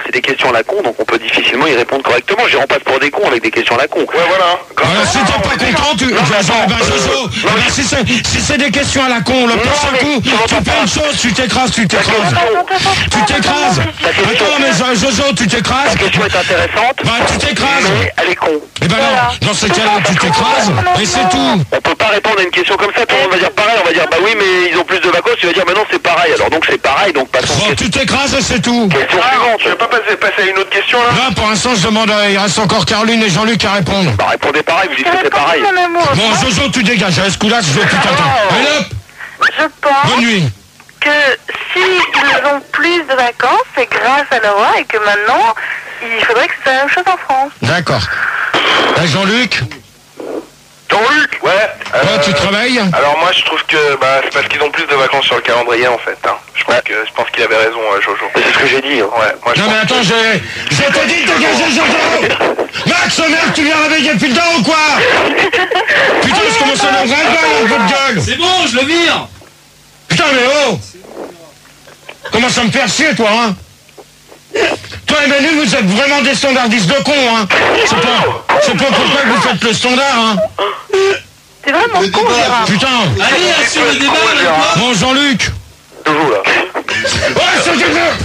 c'est des questions à la con, donc on peut difficilement y répondre correctement. Je remplace pour des cons avec des questions à la con. Ouais, voilà. Si t'es pas content, tu... Jojo, si c'est des questions à la con, le prochain coup, tu fais une chose, tu t'écrases. Tu t'écrases. Attends, mais Jojo, tu t'écrases. La question est intéressante. Bah, tu t'écrases. Mais elle est con. Eh ben non, dans ce cas-là, tu t'écrases, et c'est tout. On peut pas répondre à une question comme ça, tout le monde va dire pareil, on va dire bah oui mais ils ont plus de vacances, tu vas dire mais non c'est pareil, alors donc c'est pareil, donc passons. Bon, tu t'écrases et c'est tout. Question suivante. Je vais pas passer à une autre question là. Là, pour l'instant, je demande, il reste encore Caroline et Jean-Luc à répondre. Bah répondez pareil, vous dites que c'est pareil. Bon, Jojo, tu dégages, à ce coup-là, je vais plus t'attendre. Allez hop, Je pense bonne nuit. que s'ils ont plus de vacances, c'est grâce à la loi et que maintenant, il faudrait que ce soit la même chose en France. D'accord. Jean-Luc, Jean-Luc. Ouais. tu travailles? Alors moi je trouve que c'est parce qu'ils ont plus de vacances sur le calendrier en fait. Hein. Je pense qu'il avait raison Jojo. C'est ce que j'ai dit. Hein. Ouais. Moi, Non mais attends, je te dis de dégager Jojo. Max, merde, tu viens réveiller depuis le temps ou quoi? Putain, je commence à le ringuer votre gueule. C'est bon, je le vire. Putain, mais oh! Commence à me faire chier, toi, hein? Toi et Manu, vous êtes vraiment des standardistes de cons, hein? C'est pas pourquoi que vous faites le standard, hein? C'est vraiment con, Gérard. Putain! Allez, assure le débat avec moi. Bon, Jean-Luc! Toujours là. Ouais, c'est du jeu!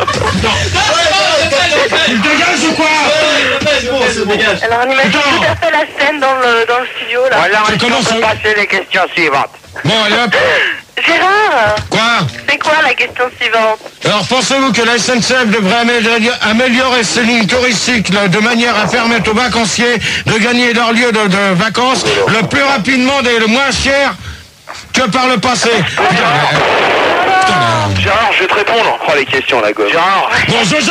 Tu te dégages ou quoi? C'est bon, c'est bon. Alors on imagine Putain. tout à fait la scène dans le studio, là. Voilà, Je commence à... passer les questions suivantes. Bon, allez hop! Gérard, Quoi? c'est quoi la question suivante? Alors, pensez-vous que la SNCF devrait améliorer ses lignes touristiques de manière à permettre aux vacanciers de gagner leur lieu de vacances le plus rapidement et le moins cher que par le passé? Gérard, je vais te répondre. Oh les questions la gosse. Gérard. Bon, Jojo!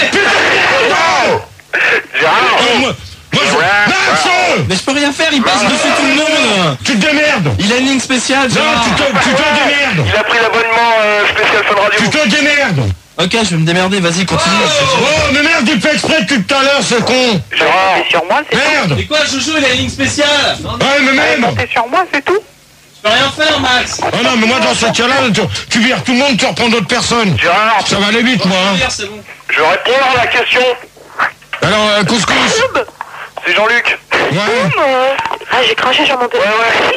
Gérard. Max! Mais je peux rien faire, il passe dessus tout le monde. Tu te démerdes! Il a une ligne spéciale, Non, Gérard. tu te démerdes! Il a pris l'abonnement spécial Fun Radio. Tu te démerdes! Ok, je vais me démerder, vas-y, continue. Oh, mais merde, il fait exprès depuis tout à l'heure, ce con! Gérard. C'est sur moi, c'est Merde! Mais quoi, Jojo, il a une ligne spéciale. Ouais, mais même! c'est sur moi, c'est tout. Je peux rien faire, Max. Oh non, mais moi, dans ce cas-là, tu vires tout le monde, tu reprends d'autres personnes. Gérard, Ça va aller vite, moi, hein. C'est bon. je vais répondre à la question. Alors, couscous! C'est Jean-Luc. Ouais? Ah, j'ai craché sur mon téléphone.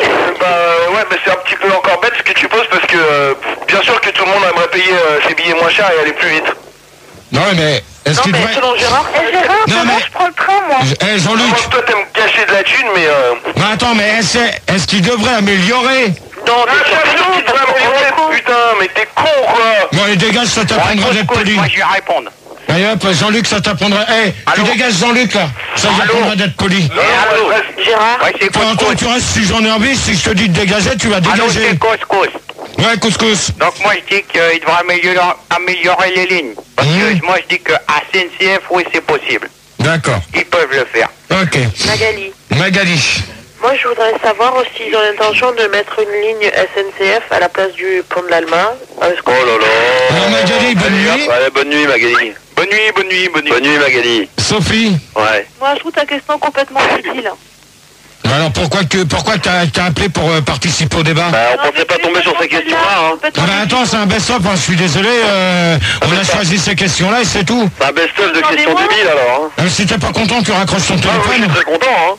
Ouais, mais c'est un petit peu encore bête ce que tu poses parce que bien sûr que tout le monde aimerait payer ses billets moins chers et aller plus vite. Non, mais est-ce Non, qu'il mais devrait... selon Gérard, Gérard, Non, demain, mais- je prends le train, moi. Eh, Jean-Luc! Moi, toi t'aimes cacher de la thune mais Mais attends, mais est-ce qu'il devrait améliorer? Non, Ah, bien sûr qu'il devrait améliorer, putain, mais t'es con quoi. Bon, allez, dégage, ça t'apprendra d'être poli. Moi je vais répondre. Allez hop, Jean-Luc, ça t'apprendra... Eh, tu dégages Jean-Luc, là. Ça t'apprendra d'être poli. Allô. Gérard, Ouais, c'est Toi, toi, tu restes, si j'en ai envie, si je te dis de dégager, tu vas Allô, dégager. c'est couscous. Ouais, couscous. Donc moi je dis qu'il devrait améliorer les lignes. Parce que moi je dis que à CNCF, oui c'est possible. D'accord. Ils peuvent le faire. Ok. Magali. Magali. Moi, je voudrais savoir aussi s'ils ont l'intention de mettre une ligne SNCF à la place du pont de l'Allemagne. Oh là là. Alors, Magali, bonne nuit. Ouais, bonne nuit Magali. Bonne nuit, bonne nuit, bonne nuit. Bonne nuit Magali. Sophie. Ouais. Moi, je trouve ta question complètement débile. Alors, pourquoi t'as appelé pour participer au débat? Bah on pensait pas tomber sur ces questions-là, hein. Ah bah attends, c'est un best-of, hein, je suis désolé, on a choisi ces questions-là et c'est tout. C'est un best-of de questions débiles alors, hein. Si t'es pas content, tu raccroches ton Ah, oui, je téléphone. suis très content, hein.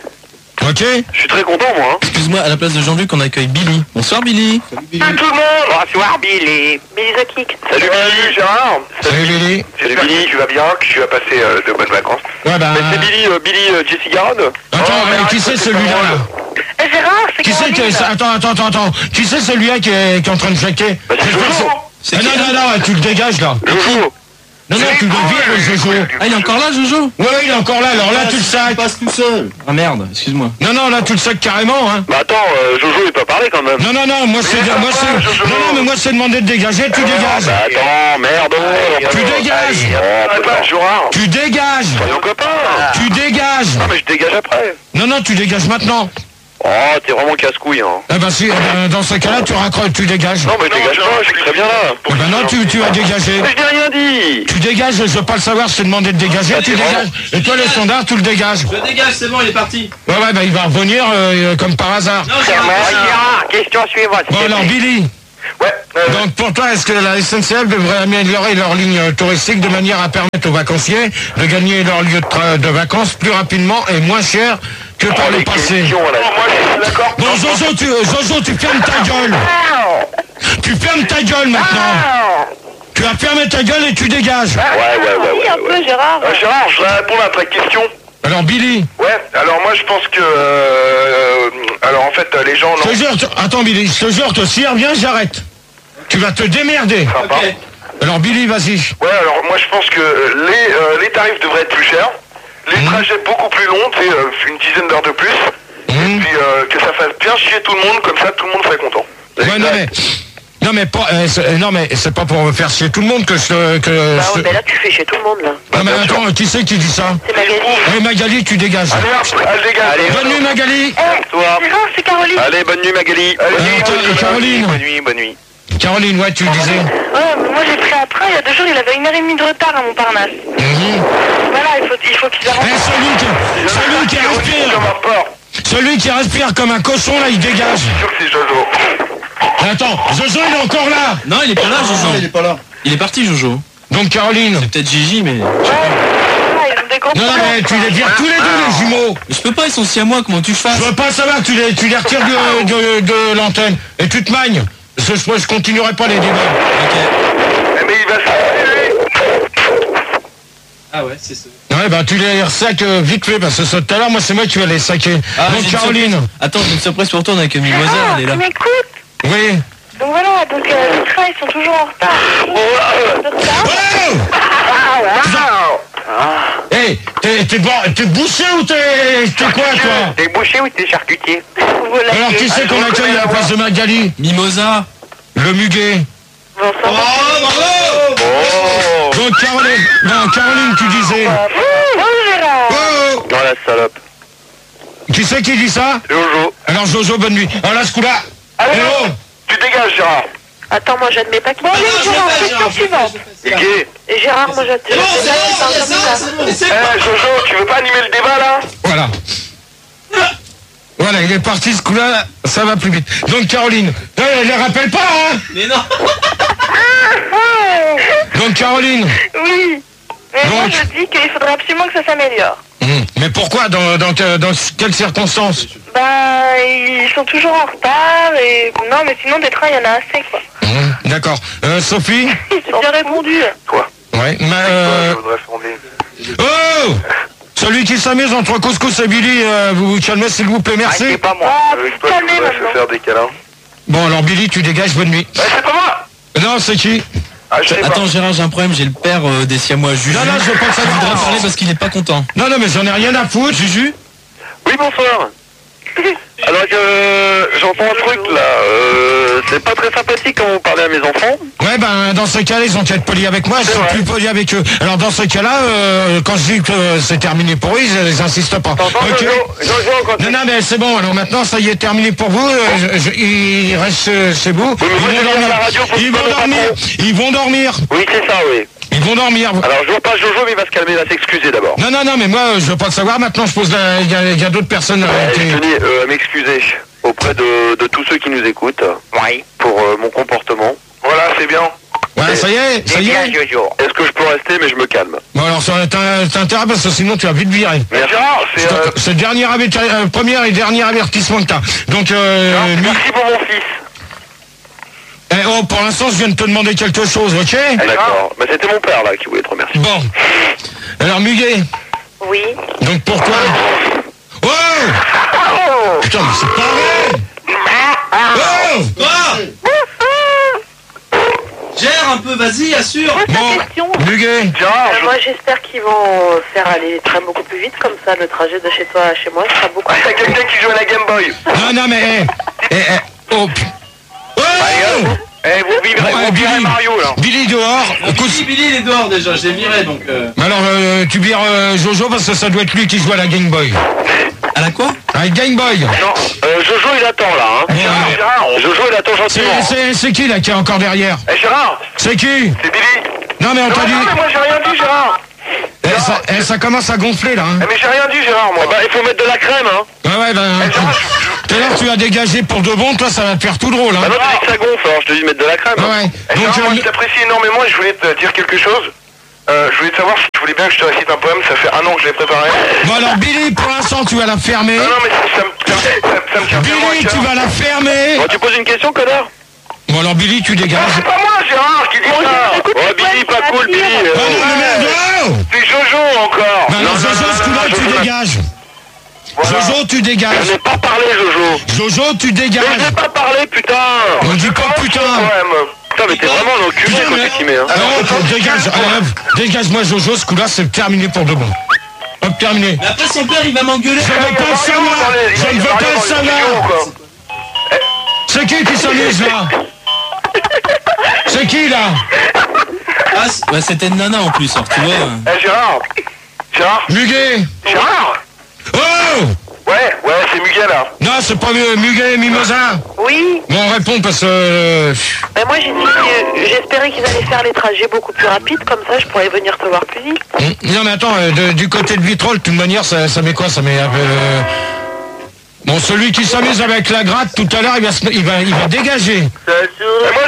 Ok? Je suis très content moi, hein. Excuse-moi, à la place de Jean-Luc, on accueille Billy. Bonsoir, Billy. Salut tout le monde. Bonsoir Billy. Billy the Kick. Salut Billy, Gérard. Salut Lily. Salut Billy, tu vas bien, que tu vas passer de bonnes vacances. Ouais bah... Mais c'est Billy Jesse Garrod. Attends, mais qui c'est celui-là là? Gérard, c'est Qui c'est Caroline. Attends. Qui c'est celui-là qui est en train de checker? Bah, c'est Jojo. Non, tu le dégages là. Jojo. Non, tu le vires, Jojo. Ah, il est encore là, Jojo? Ouais, il est encore là, alors là, tu le sacs. passe tout seul. Ah merde, excuse-moi. Non, là, tu le sacs carrément, hein. Bah attends, Jojo il peut parler quand même. Non, moi c'est demander de dégager, tu dégages. Bah attends, merde. Tu dégages. Tu dégages. Soyons copains. Tu dégages. Non mais je dégage après. Non, tu dégages maintenant. Oh, t'es vraiment casse-couille, hein. Eh ben si, dans ce cas-là, tu raccroches, tu dégages. Non mais je dégage pas, je suis très bien là. Eh ben non, tu vas dégager. Mais je n'ai rien dit. Tu dégages, je veux pas le savoir, je t'ai demandé de dégager, tu dégages. Et toi, le standard, tu le dégages. Je dégage, c'est bon, il est parti. Ouais, bah il va revenir comme par hasard. Non, Gérard, question suivante. Bon alors, Billy. Ouais. Donc pour toi, est-ce que la SNCF devrait améliorer leur ligne touristique de manière à permettre aux vacanciers de gagner leur lieu de vacances plus rapidement et moins cher que par le passé? Moi, je suis d'accord. Bon, Jojo, tu fermes ta gueule. Tu fermes ta gueule maintenant. Tu as fermé ta gueule et tu dégages. Oui, un peu, Gérard. Gérard, je vais répondre à ta question. Alors Billy, Ouais, alors moi je pense que... alors en fait, les gens... je te jure, attends Billy, je te jure, si elle revient, j'arrête. Tu vas te démerder. Sympa. Alors Billy, vas-y. Ouais, alors moi je pense que les tarifs devraient être plus chers, les trajets beaucoup plus longs, tu sais, une dizaine d'heures de plus, et puis que ça fasse bien chier tout le monde, comme ça tout le monde serait content. Ouais, non mais c'est pas pour faire chier tout le monde que Bah ouais, mais là, tu fais chez tout le monde, là. Non mais attends, qui c'est qui dit ça? C'est Magali. Oui Magali, tu dégages. Allez hop, allez les gars. Allez, Bonne nuit Magali. toi. Gérard, c'est Caroline. Allez, bonne nuit Magali. Et Caroline. Bonne nuit. Caroline, ouais, tu disais. Ouais, mais moi j'ai pris un train, il y a 2 jours, il avait 1h30 de retard à Montparnasse. Voilà, il faut qu'ils arrêtent. Celui qui respire comme un cochon, là, il dégage. Je suis sûr que c'est Jojo. Attends, Jojo, il est encore là. Non, il est pas là, Jojo. Il est pas là. Il est parti, Jojo. Donc Caroline. C'est peut-être Gigi, mais... Ils ont des gros Non, mais tu les vires tous les deux, les jumeaux. Mais je peux pas, ils sont si à moi, comment tu fasses? Je veux pas savoir, tu les retires de l'antenne. Et tu te magnes. Parce que je continuerai pas les débats. Ok. Mais il va se... Ah ouais, c'est ça. Ouais, bah tu les ressacs vite fait, parce que tout à l'heure, moi, c'est moi qui vais les saquer. Ah, Donc j'ai une Caroline. surprise. Attends, j'ai une surprise pour toi, on a que Mimosa, Ah, elle est là. tu m'écoutes. Oui. Donc voilà, donc les trains, ils sont toujours en retard. Oh hey, t'es bouché ou t'es quoi, toi? T'es bouché ou t'es charcutier? Voilà. Alors, qui c'est qu'on accueille à la place de Magali? Mimosa. Le muguet. Oh. Donc, Caroline, tu disais. Gérard. Oh, Dans la salope. qui c'est qui dit ça? Jojo. Alors, Jojo, bonne nuit. Alors là, ce coup-là. Allez, Oh, tu dégages Gérard. Attends, moi j'admets pas qu'il... Bon, allez, Gérard, question suivante. Gay. Et Gérard, moi j'admets pas qu'il Jojo, tu veux pas animer le débat là? voilà. Voilà, il est parti ce coup-là, ça va plus vite. Donc, Caroline, elle les rappelle pas, hein? Mais non. Donc, Caroline. Oui. Mais moi Donc. je dis qu'il faudrait absolument que ça s'améliore. Mais pourquoi? Dans quelles circonstances? Bah, ils sont toujours en retard et... Non, mais sinon des trains, il y en a assez, quoi. D'accord. Sophie? J'ai bien répondu. Quoi? Ouais. Je voudrais fonder. Oh! Celui qui s'amuse entre Couscous et Billy, vous vous calmez s'il vous plaît, Ah, merci. c'est pas moi. Ah, Toi, tu calmez voudrais maintenant. se faire des câlins. Bon, alors Billy, tu dégages, bonne nuit. C'est pas moi. Non, c'est qui? Ah, je sais pas. Attends, Gérard, j'ai un problème, j'ai le père des siamois, Juju. Non, je veux pas Je savoir. voudrais parler parce qu'il est pas content. Non, mais j'en ai rien à foutre. Juju? Oui, bonsoir. Alors que j'entends un truc là, c'est pas très sympathique quand vous parlez à mes enfants. Ouais, ben, dans ce cas-là, ils ont qu'à être polis avec moi, je suis vrai. plus poli avec eux. Alors, dans ce cas-là, quand je dis que c'est terminé pour eux, ils insistent pas. Ok. Non, mais c'est bon, alors maintenant, ça y est terminé pour vous, ils restent chez vous. mais moi, je viens à la radio pour Ils te vont parler dormir. au patron. Ils vont dormir. Oui, c'est ça, oui. Ils vont dormir. Alors je vois pas Jojo, mais il va se calmer, il va s'excuser d'abord. Non, mais moi, je veux pas le savoir. Maintenant, je pose il y a d'autres personnes. Je tenais à m'excuser auprès de tous ceux qui nous écoutent Oui. pour mon comportement. Voilà, c'est bien. Ouais, ça y est. C'est bien, Jojo. Est-ce que je peux rester, mais je me calme. Bon, alors, t'as intérêt parce que sinon, tu vas vite virer. Mais Gérard, C'est le dernier premier et dernier avertissement que t'as. Donc, merci pour mon fils. pour l'instant, je viens de te demander quelque chose, ok? D'accord. Mais c'était mon père là qui voulait te remercier. Bon. Alors, Muguet, Oui. donc pourquoi? Oh! Putain, mais c'est pas vrai! Oh! Quoi? Gère un peu, vas-y, assure. Bon, question. Muguet, Gérard, Moi j'espère qu'ils vont faire aller les trains beaucoup plus vite, comme ça le trajet de chez toi à chez moi sera beaucoup il y a quelqu'un qui joue à la Game Boy. non, mais, oh, oh! Vous vivez Mario, là. Billy dehors, Billy, il est dehors déjà, je l'ai viré, donc... Alors, tu vires Jojo parce que ça doit être lui qui joue à la Game Boy. À la quoi? À la Game Boy. Non, Jojo il attend là. Hein. Ouais. Gérard, Jojo il attend gentiment. C'est qui là qui est encore derrière? Gérard, C'est qui? c'est Billy. Non, mais on t'a dit. Non, mais moi j'ai rien dit Gérard. Ça ça commence à gonfler là. Hein. Mais j'ai rien dit, Gérard, moi. Bah, il faut mettre de la crème, hein. Ouais, tout à l'heure tu as dégagé pour de bon, toi ça va te faire tout drôle. Hein. Bah non, tu dis que ça gonfle, alors je te dis de mettre de la crème. Ouais. Donc, moi, je t'apprécie énormément et je voulais te dire quelque chose. Je voulais te savoir si tu voulais bien que je te récite un poème, ça fait 1 an que je l'ai préparé. Bon alors Billy, pour l'instant tu vas la fermer. Non, mais ça me tient vraiment à Billy, cœur. tu vas la fermer. Bon, tu poses une question, connard? Bon alors Billy, tu dégages. C'est pas moi, Gérard, qui dit ça. Oh, Billy, pas cool, Billy. Oh non, mais merde. C'est Jojo encore. Non, Jojo, ce coup-là, tu dégages. Voilà. Jojo, tu Je dégages. n'ai pas parlé, Jojo. Jojo, tu Mais je dégages. n'ai pas parlé, putain. On dit pas putain. Putain, mais t'es vraiment un enculé Putain, quand mais... tu t'y mets, hein. Non, dégage. Allez, hop, dégage-moi Jojo, ce coup-là, c'est terminé pour de bon. Hop, terminé. Mais après son père il va m'engueuler. Je ne veux pas le savoir. Je ne veux pas le savoir. C'est qui s'amuse là? C'est qui là? Ah, bah, c'était une nana en plus, alors tu vois. Gérard. Muguet. Gérard. Oh! Ouais, c'est Muguet là. Non, c'est pas Muguet, Mimosa. Oui, Bon, on répond parce que... ben moi j'ai dit que j'espérais qu'ils allaient faire les trajets beaucoup plus rapides, comme ça je pourrais venir te voir plus vite. Non mais attends, du côté de Vitrolles, de toute manière, ça met quoi? Ça met... Bon, celui qui s'amuse avec la gratte, tout à l'heure, il va dégager. Moi,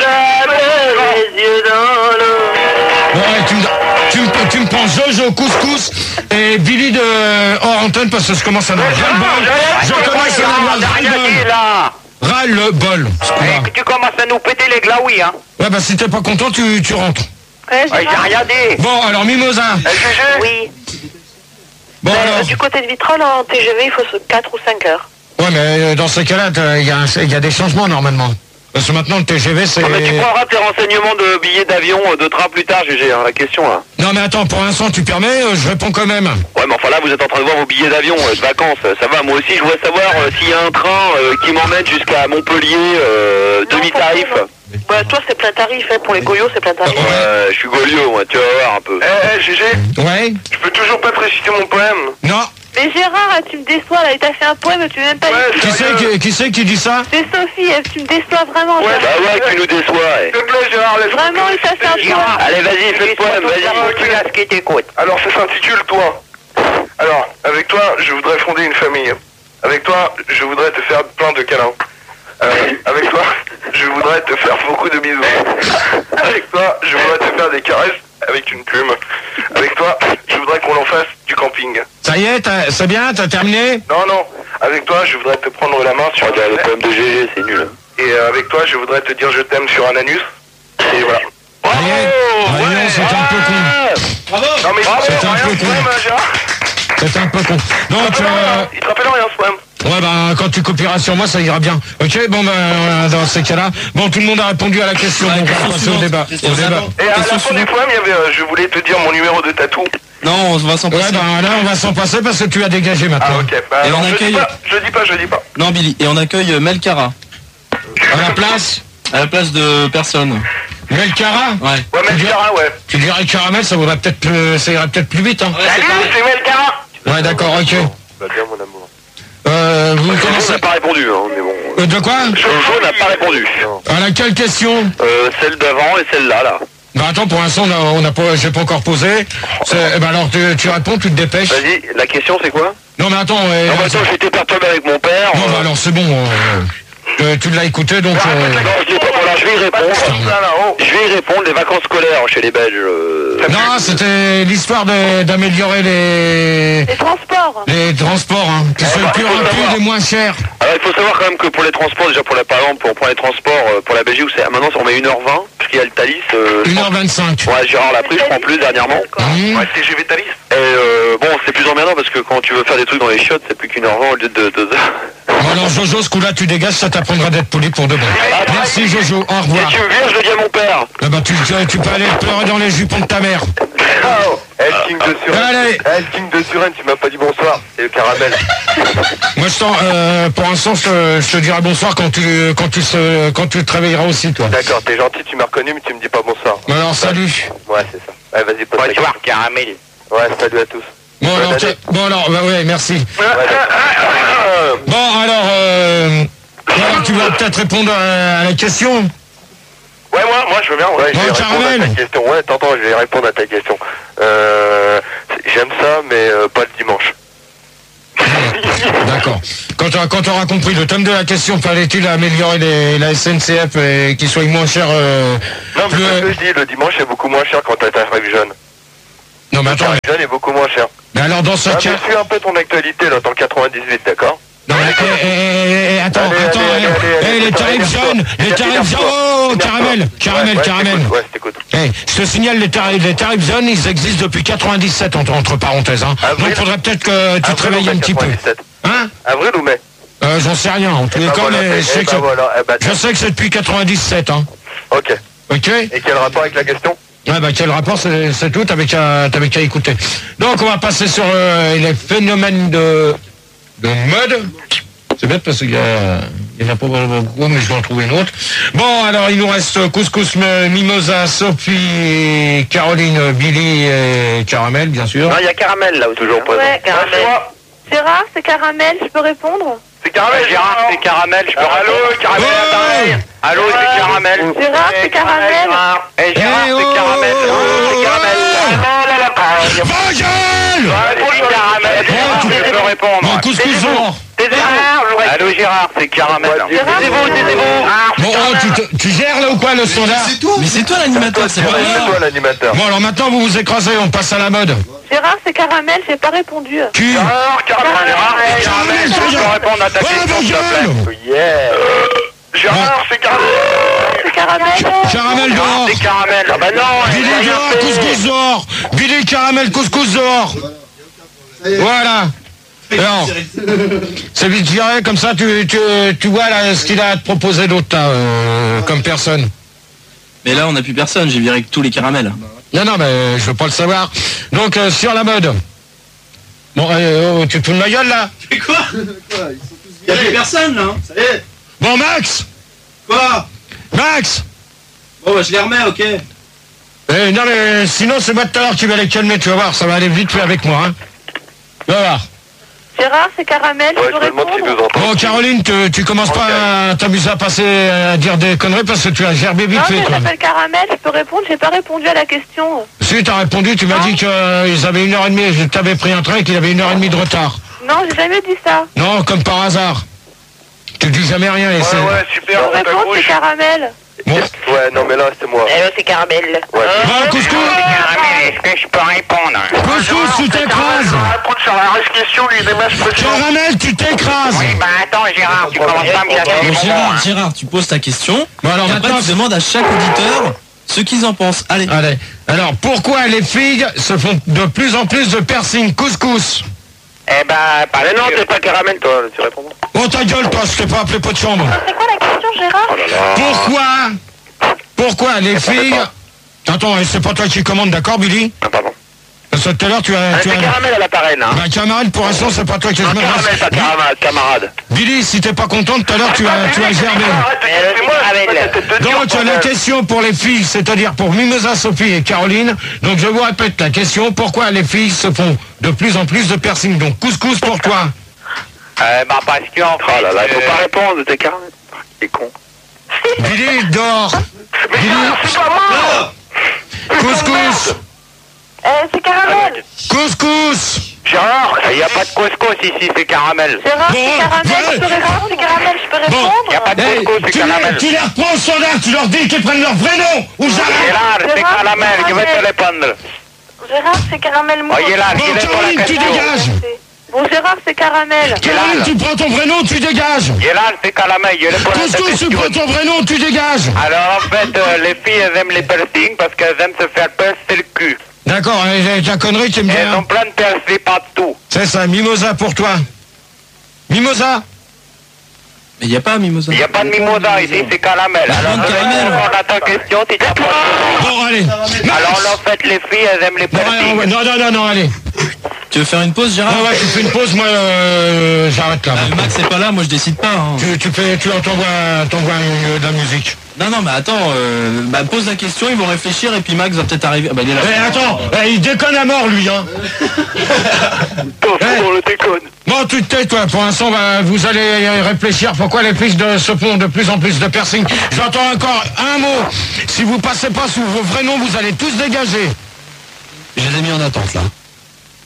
les yeux dans l'eau. Bon, ouais, tu me prends Jojo couscous et Billy de hors antenne parce que je commence à avoir ras-le-bol. Je commence à avoir ras-le-bol. Là. Ras-le-bol. ce coup-là. Tu commences à nous péter les glaouis, hein. Ouais, bah si t'es pas content, tu rentres. Ouais, Ouais, j'ai rien dit. Bon, alors Mimosa. Oui. Bon, alors... Du côté de Vitrolles, en TGV, il faut 4 ou 5 heures. Ouais, mais dans ces cas-là, il y a des changements normalement. Parce que maintenant, le TGV, c'est... Mais tu prendras tes renseignements de billets d'avion, de train plus tard, GG, hein, la question, là. Non, mais attends, pour l'instant, tu permets, je réponds quand même. Ouais, mais enfin là, vous êtes en train de voir vos billets d'avion, de vacances, ça va. Moi aussi, je voudrais savoir s'il y a un train qui m'emmène jusqu'à Montpellier, demi-tarif. Bah, toi, c'est plein tarif, hein. Pour les goyots, c'est plein tarif. Ouais, je suis Goliot, moi, tu vas voir un peu. GG, Ouais. je peux toujours pas te réciter mon poème. Non. Mais Gérard, tu me déçois, là, il t'a fait un poème, tu veux même pas dire. Qui c'est qui dit ça? C'est Sophie, tu me déçois vraiment. Ouais, Gérard. Bah ouais, tu nous déçois, S'il te plaît, Gérard, laisse-moi. Vraiment, il t'a fait un poème. Allez, vas-y, fais le poème, vas-y. Qui t'écoute. Alors, ça s'intitule Toi. Alors, avec toi, je voudrais fonder une famille. Avec toi, je voudrais te faire plein de câlins. Avec toi, je voudrais te faire beaucoup de bisous. Avec toi, je voudrais te faire des caresses avec une plume. Avec toi, je voudrais qu'on en fasse du camping. Ça y est, c'est bien, t'as terminé? Non. Avec toi, je voudrais te prendre la main sur Regarde, le poème de GG, c'est nul. Et avec toi, je voudrais te dire je t'aime sur un anus. Et voilà. Ça y est. Ah, non, c'était un peu con. Bravo. Non mais C'était un rien peu ce con. poème, hein, Gérard. C'était un peu con. Donc, Il te rappelle rien ce poème. ouais, bah, quand tu copieras sur moi, ça ira bien. Ok, bon, bah, dans ces cas-là. Bon, tout le monde a répondu à la question, Ouais, donc on question va passer au suivante. débat. Question Au débat. suivante. Et à la Question fin du suivante. poème, il y avait je voulais te dire mon numéro de tatou. Non, on va s'en Ouais, passer. bah, là, on va s'en passer parce que tu as dégagé Ah maintenant. ok, bah, Et non, on je accueille- dis pas. Non, Billy. Et on accueille Melkara À la place, à la place de personne. Melkara. Ouais. Ouais, Melkara, ouais. Tu dirais caramel, ça irait peut-être plus vite, hein. Salut, c'est Melkara. Ouais, d'accord, ok. Bah bien mon amour. Vous Jojo commencez... n'a pas répondu, hein, mais bon. De quoi? Jojo n'a pas répondu. À laquelle question? Celle d'avant et celle-là, là. Bah attends, pour l'instant, on n'a pas, j'ai pas encore posé. Bah alors, tu réponds, tu te dépêches. Vas-y, la question c'est quoi? Non, mais attends, Non, mais attends, j'étais perturbé avec mon père. non, bah alors c'est bon. Tu l'as écouté, donc... Non, je l'ai pas. Voilà, je vais y répondre. Là, là-haut. Je vais y répondre. Les vacances scolaires chez les Belges. Non, c'était l'histoire d'améliorer Les transports. les transports, hein, qui soient plus rapides et moins chers. Alors, il faut savoir quand même que pour les transports, déjà par exemple, pour les transports pour la Belgique, maintenant on met 1h20, parce qu'il y a le Thalys. 1h25. Ouais, Gérard l'a pris, je prends plus dernièrement. Mmh. Ouais, TGV Thalys. Et bon, c'est plus emmerdant parce que quand tu veux faire des trucs dans les chiottes, c'est plus qu'1h20 au lieu de 2 heures. Bon, alors Jojo, ce coup-là, tu dégages, ça t'apprendra d'être poli pour de bon. Merci Jojo, au Et revoir. tu me vires, je le dis à mon père. Ah bah, tu peux aller pleurer dans les jupons de ta mère. Oh, King de Suren. Allez. King de Suren, tu m'as pas dit bonsoir. C'est le caramel. Moi, pour l'instant, je te dirai bonsoir quand tu te réveilleras aussi, toi. D'accord, t'es gentil, tu m'as reconnu, mais tu me dis pas bonsoir. Alors, salut. Ouais, c'est ça. Ouais, vas-y, pose ta question. caramel. Ouais, salut à tous. Bon, alors, bah ouais, merci. Bon, alors, tu vas peut-être répondre à la question. Ouais, moi je veux bien. Ouais, je vais répondre caramel. à ta question. Ouais, t'entends, je vais répondre à ta question. J'aime ça, mais pas le dimanche. D'accord. Quand tu auras compris le thème de la question, fallait-il améliorer la SNCF et qu'ils soient moins chers Non, mais c'est ce que je dis, le dimanche est beaucoup moins cher quand t'as ta tarif jeune. Non, mais attends. Le tarif jeune est beaucoup moins cher. Mais alors, dans ce Ah, cas... mais suis un peu ton actualité, là, dans le 98, d'accord? Non, mais attends, les tarifs jeunes, oh, caramel. Ouais, je t'écoute. Je te signale, les tarifs jeunes, ils existent depuis 97, entre parenthèses. Hein. Donc, il faudrait peut-être que tu te réveilles un petit peu. Hein? Avril ou mai? J'en sais rien, en tous les cas, mais je sais que c'est depuis 97. Hein. Ok. Et quel rapport avec la question? Ouais, quel rapport, c'est tout, t'avais qu'à écouter. Donc, on va passer sur les phénomènes de mode. C'est bête parce qu'il y en a pas beaucoup, mais je vais en trouver une autre. Bon, alors il nous reste Couscous, Mimosa, Sophie, Caroline, Billy et Caramel, bien sûr. Non, il y a Caramel là, toujours présent. Ouais, Caramel. Gérard, c'est Caramel, je peux répondre? C'est Caramel, Gérard, c'est Caramel, je peux répondre. Allô, Caramel, allô, c'est Caramel. Gérard, c'est Caramel. Eh, Gérard, c'est Caramel. C'est Caramel. Va, gueule! Caramel, je peux répondre. Bon, Couscous, Allô, Gérard, c'est Caramel. Taisez-vous. Bon, tu gères là ou quoi le standard? Mais c'est toi l'animateur, c'est pas moi. toi l'animateur. Bon, alors maintenant vous vous écrasez, on passe à la mode. Gérard, c'est Caramel, j'ai pas répondu. Caramel, je peux répondre à ta question, s'il te plaît. Gérard, c'est Caramel. C'est Caramel. Caramel dehors. C'est Caramel. Ah bah non. Billy dehors, Couscous dehors. Billy, Caramel, Couscous dehors. Voilà. Alors, c'est vite viré, comme ça tu vois là ce qu'il a à te proposer d'autre comme personne. Mais là, on n'a plus personne, j'ai viré que tous les caramels. Non, mais je veux pas le savoir. Donc, sur la mode. Bon, tu te fous de ma gueule là? Mais quoi? Il n'y a plus personne là, hein. Ça y est. Bon, Max. Quoi? Max. Bon, bah je les remets, ok. Non, mais sinon, c'est moi tout à l'heure qui va les calmer, tu vas voir, ça va aller vite fait avec moi, hein. Tu vas voir. Gérard, c'est Caramel, je peux répondre? Bon, Caroline, tu commences pas à t'amuser à passer à dire des conneries parce que tu as gerbé vite Non, fait, mais quoi. j'appelle Caramel, je peux répondre, j'ai pas répondu à la question. Si, t'as répondu, tu m'as dit qu'ils avaient 1h30, je t'avais pris un train et qu'il avait 1h30 de retard. Non, j'ai jamais dit ça. Non, comme par hasard. Tu dis jamais rien, et c'est... Ouais, super, Je peux répondre, c'est Caramel. Bon. Ouais, non, mais là, c'est moi. Hello, c'est Caramel. Bon, Couscous. Caramel, est-ce que je peux répondre? Couscous, tu t'écrases. Répondre sur la question, lui, des matchs précédents. Caramel, tu t'écrases. Oui, bah attends, Gérard, tu commences pas à me casser les Bon, bonbons. Gérard, tu poses ta question. Bon, alors Et après, maintenant... tu demandes à chaque auditeur ce qu'ils en pensent. Allez. Allez. Alors, pourquoi les filles se font de plus en plus de piercing? Couscous. Eh ben, mais non, t'es pas Caramel, toi, tu réponds. Oh, ta gueule, toi, je t'ai pas appelé pot de chambre. C'est quoi la question, Gérard? Pourquoi les filles... Attends, c'est pas toi qui commande, d'accord, Billy? Ah, pardon. Parce que tout à l'heure, tu as... C'est Caramel à l'appareil, là. Bah, camarade, pour l'instant, c'est pas toi qui... Caramel, pas camarade. Billy, si t'es pas content, tout à l'heure, tu as gerbé. Donc, la question pour les filles, c'est-à-dire pour Mimosa, Sophie et Caroline. Donc, je vous répète la question. Pourquoi les filles se font de plus en plus de piercing? Donc, Couscous pour toi. Bah, parce qu'en fait... Oh là là, faut pas répondre, t'es Caramel. T'es con. Billy, dehors. Billy, C'est pas moi. Couscous. C'est Caramel. Couscous. Gérard, il n'y a pas de couscous ici, c'est Caramel. Gérard, Bon, c'est Caramel, je peux répondre? C'est Caramel, je peux répondre? Il n'y a pas de couscous, c'est Caramel. Tu les reprends au standard, tu leur dis qu'ils prennent leur vrai nom, ou j'arrête. Gérard, c'est Caramel, je vais te répondre. Gérard, c'est Caramel. Oh, Gérard, Bon, il est pour la Caroline, tu question. dégages. Bon, Gérard, c'est Caramel. Caroline, tu prends ton vrai nom, tu dégages. Gérard, c'est Caramel, il est pour la Couscous, tu question. prends ton vrai nom, tu dégages. Alors, en fait, les filles, elles aiment les piercings parce qu'elles aiment se faire percer le cul. D'accord, ta connerie, tu me dis. Elles ont plein de piercings partout. C'est ça, Mimosa pour toi. Mimosa. Mais il n'y a pas Mimosa. Il n'y a pas de mimosa ici, c'est Caramel. Alors, Caramel. on a ta question, si t'as pas... Bon, allez. Alors, en fait, les filles, elles aiment les piercings. Non, allez. Tu veux faire une pause, Gérard? Ah ouais, tu fais une pause, moi, j'arrête là. Max c'est pas là, moi je décide pas. Hein. Tu t'envoies de la musique. Non, mais attends, pose la question, ils vont réfléchir et puis Max va peut-être arriver. Ah, bah, il est là. Attends, il déconne à mort, lui, hein. On le déconne. Bon, tu te tais, toi. Pour l'instant, vous allez réfléchir pourquoi les filles se font de plus en plus de piercing. J'entends encore un mot. Si vous passez pas sous vos vrais noms, vous allez tous dégager. Je les ai mis en attente, là. Ah, donc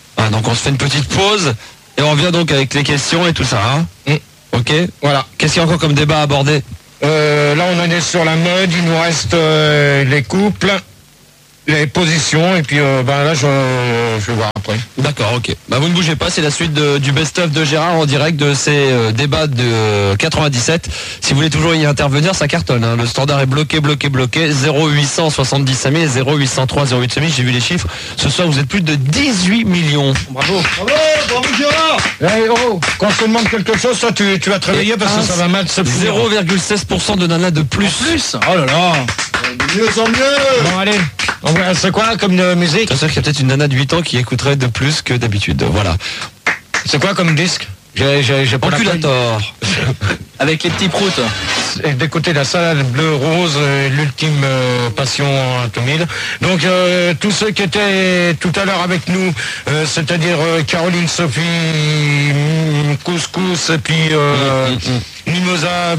on se fait une petite pause et on revient donc avec les questions et tout ça. Hein. Ok. Voilà. Qu'est-ce qu'il y a encore comme débat à aborder? Là, on en est sur la mode. Il nous reste les couples, les positions, et puis là, je vais voir après. D'accord, ok. Bah, vous ne bougez pas, c'est la suite du best-of de Gérard en direct de ces débats de 97. Si vous voulez toujours y intervenir, ça cartonne. Hein. Le standard est bloqué. 0800 75 000 et 0803 08 000. J'ai vu les chiffres. Ce soir, vous êtes plus de 18 millions. Bravo. Bravo Gérard. Hey, quand je te demande quelque chose, toi, tu vas te réveiller parce que ça va mal se finir. 0,16% de nana de plus. Oh là là. De mieux en mieux. Bon, allez. C'est quoi comme musique? C'est sûr qu'il y a peut-être une nana de 8 ans qui écouterait de plus que d'habitude. Voilà. C'est quoi comme disque? J'ai pas Ampulator. Avec les petits proutes. Et d'écouter la salade bleu rose, l'ultime passion en tout mille. Donc tous ceux qui étaient tout à l'heure avec nous, c'est-à-dire Caroline, Sophie, Couscous et puis Mimosa,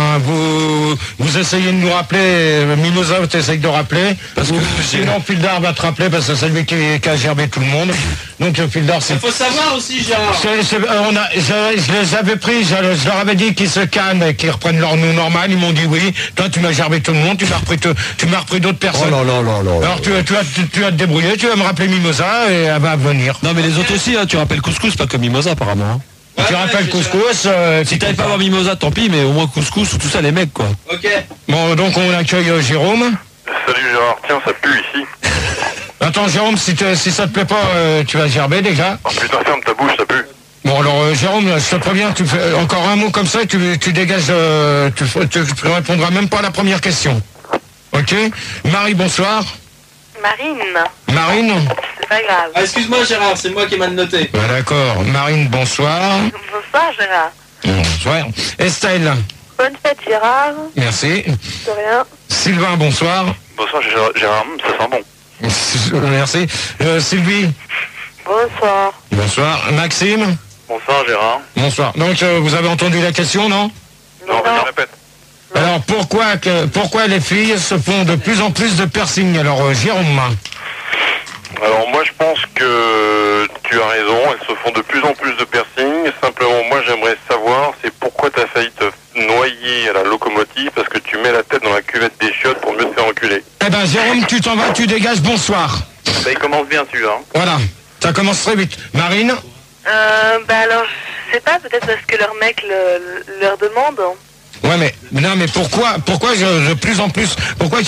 vous essayez de nous rappeler. Mimosa, tu essayes de rappeler. Parce que sinon Fildar va te rappeler parce que c'est lui qui a gerbé tout le monde. Donc Fildar, c'est... Il faut savoir aussi, Gérard. Je les avais pris, je leur avais dit qu'ils se calment et qu'ils reprennent leur nom normal. Ils m'ont dit oui. Toi, tu m'as gerbé tout le monde, tu m'as repris d'autres personnes. Oh là. Alors tu vas te débrouiller, tu vas me rappeler Mimosa et elle va venir. Non mais les autres aussi, hein, tu rappelles Couscous, pas comme Mimosa apparemment. Hein. Ouais, tu rappelles Couscous. Si t'avais pas à voir Mimosa, tant pis, mais au moins Couscous ou tout ça, les mecs quoi. Ok. Bon, donc on accueille Jérôme. Salut Gérard, tiens, ça pue ici. Attends Jérôme, si ça te plaît pas, tu vas gerber déjà. Oh putain, ferme ta bouche, ça pue. Bon alors Jérôme, je te préviens, tu fais encore un mot comme ça et tu dégages, tu répondras même pas à la première question. Ok. Marie, bonsoir. Marine, c'est pas grave. Ah, excuse-moi, Gérard, c'est moi qui ai mal noté. D'accord. Marine, bonsoir. Bonsoir Gérard. Bonsoir. Estelle. Bonne fête Gérard. Merci. De rien. Sylvain, bonsoir. Bonsoir Gérard, ça sent bon. Merci. Sylvie. Bonsoir. Bonsoir. Maxime. Bonsoir Gérard. Bonsoir. Donc vous avez entendu la question, non? Non, je répète. Alors pourquoi les filles se font de plus en plus de piercings? Alors Jérôme. Alors moi je pense que tu as raison, elles se font de plus en plus de piercings. Simplement moi j'aimerais savoir c'est pourquoi tu as failli te noyer à la locomotive parce que tu mets la tête dans la cuvette des chiottes pour mieux te faire enculer. Eh ben Jérôme, tu t'en vas, tu dégages, bonsoir. Bah il commence bien celui-là. Hein. Voilà, ça commence très vite. Marine? Alors je sais pas, peut-être parce que leur mec leur demande. Ouais mais pourquoi il y a de plus en plus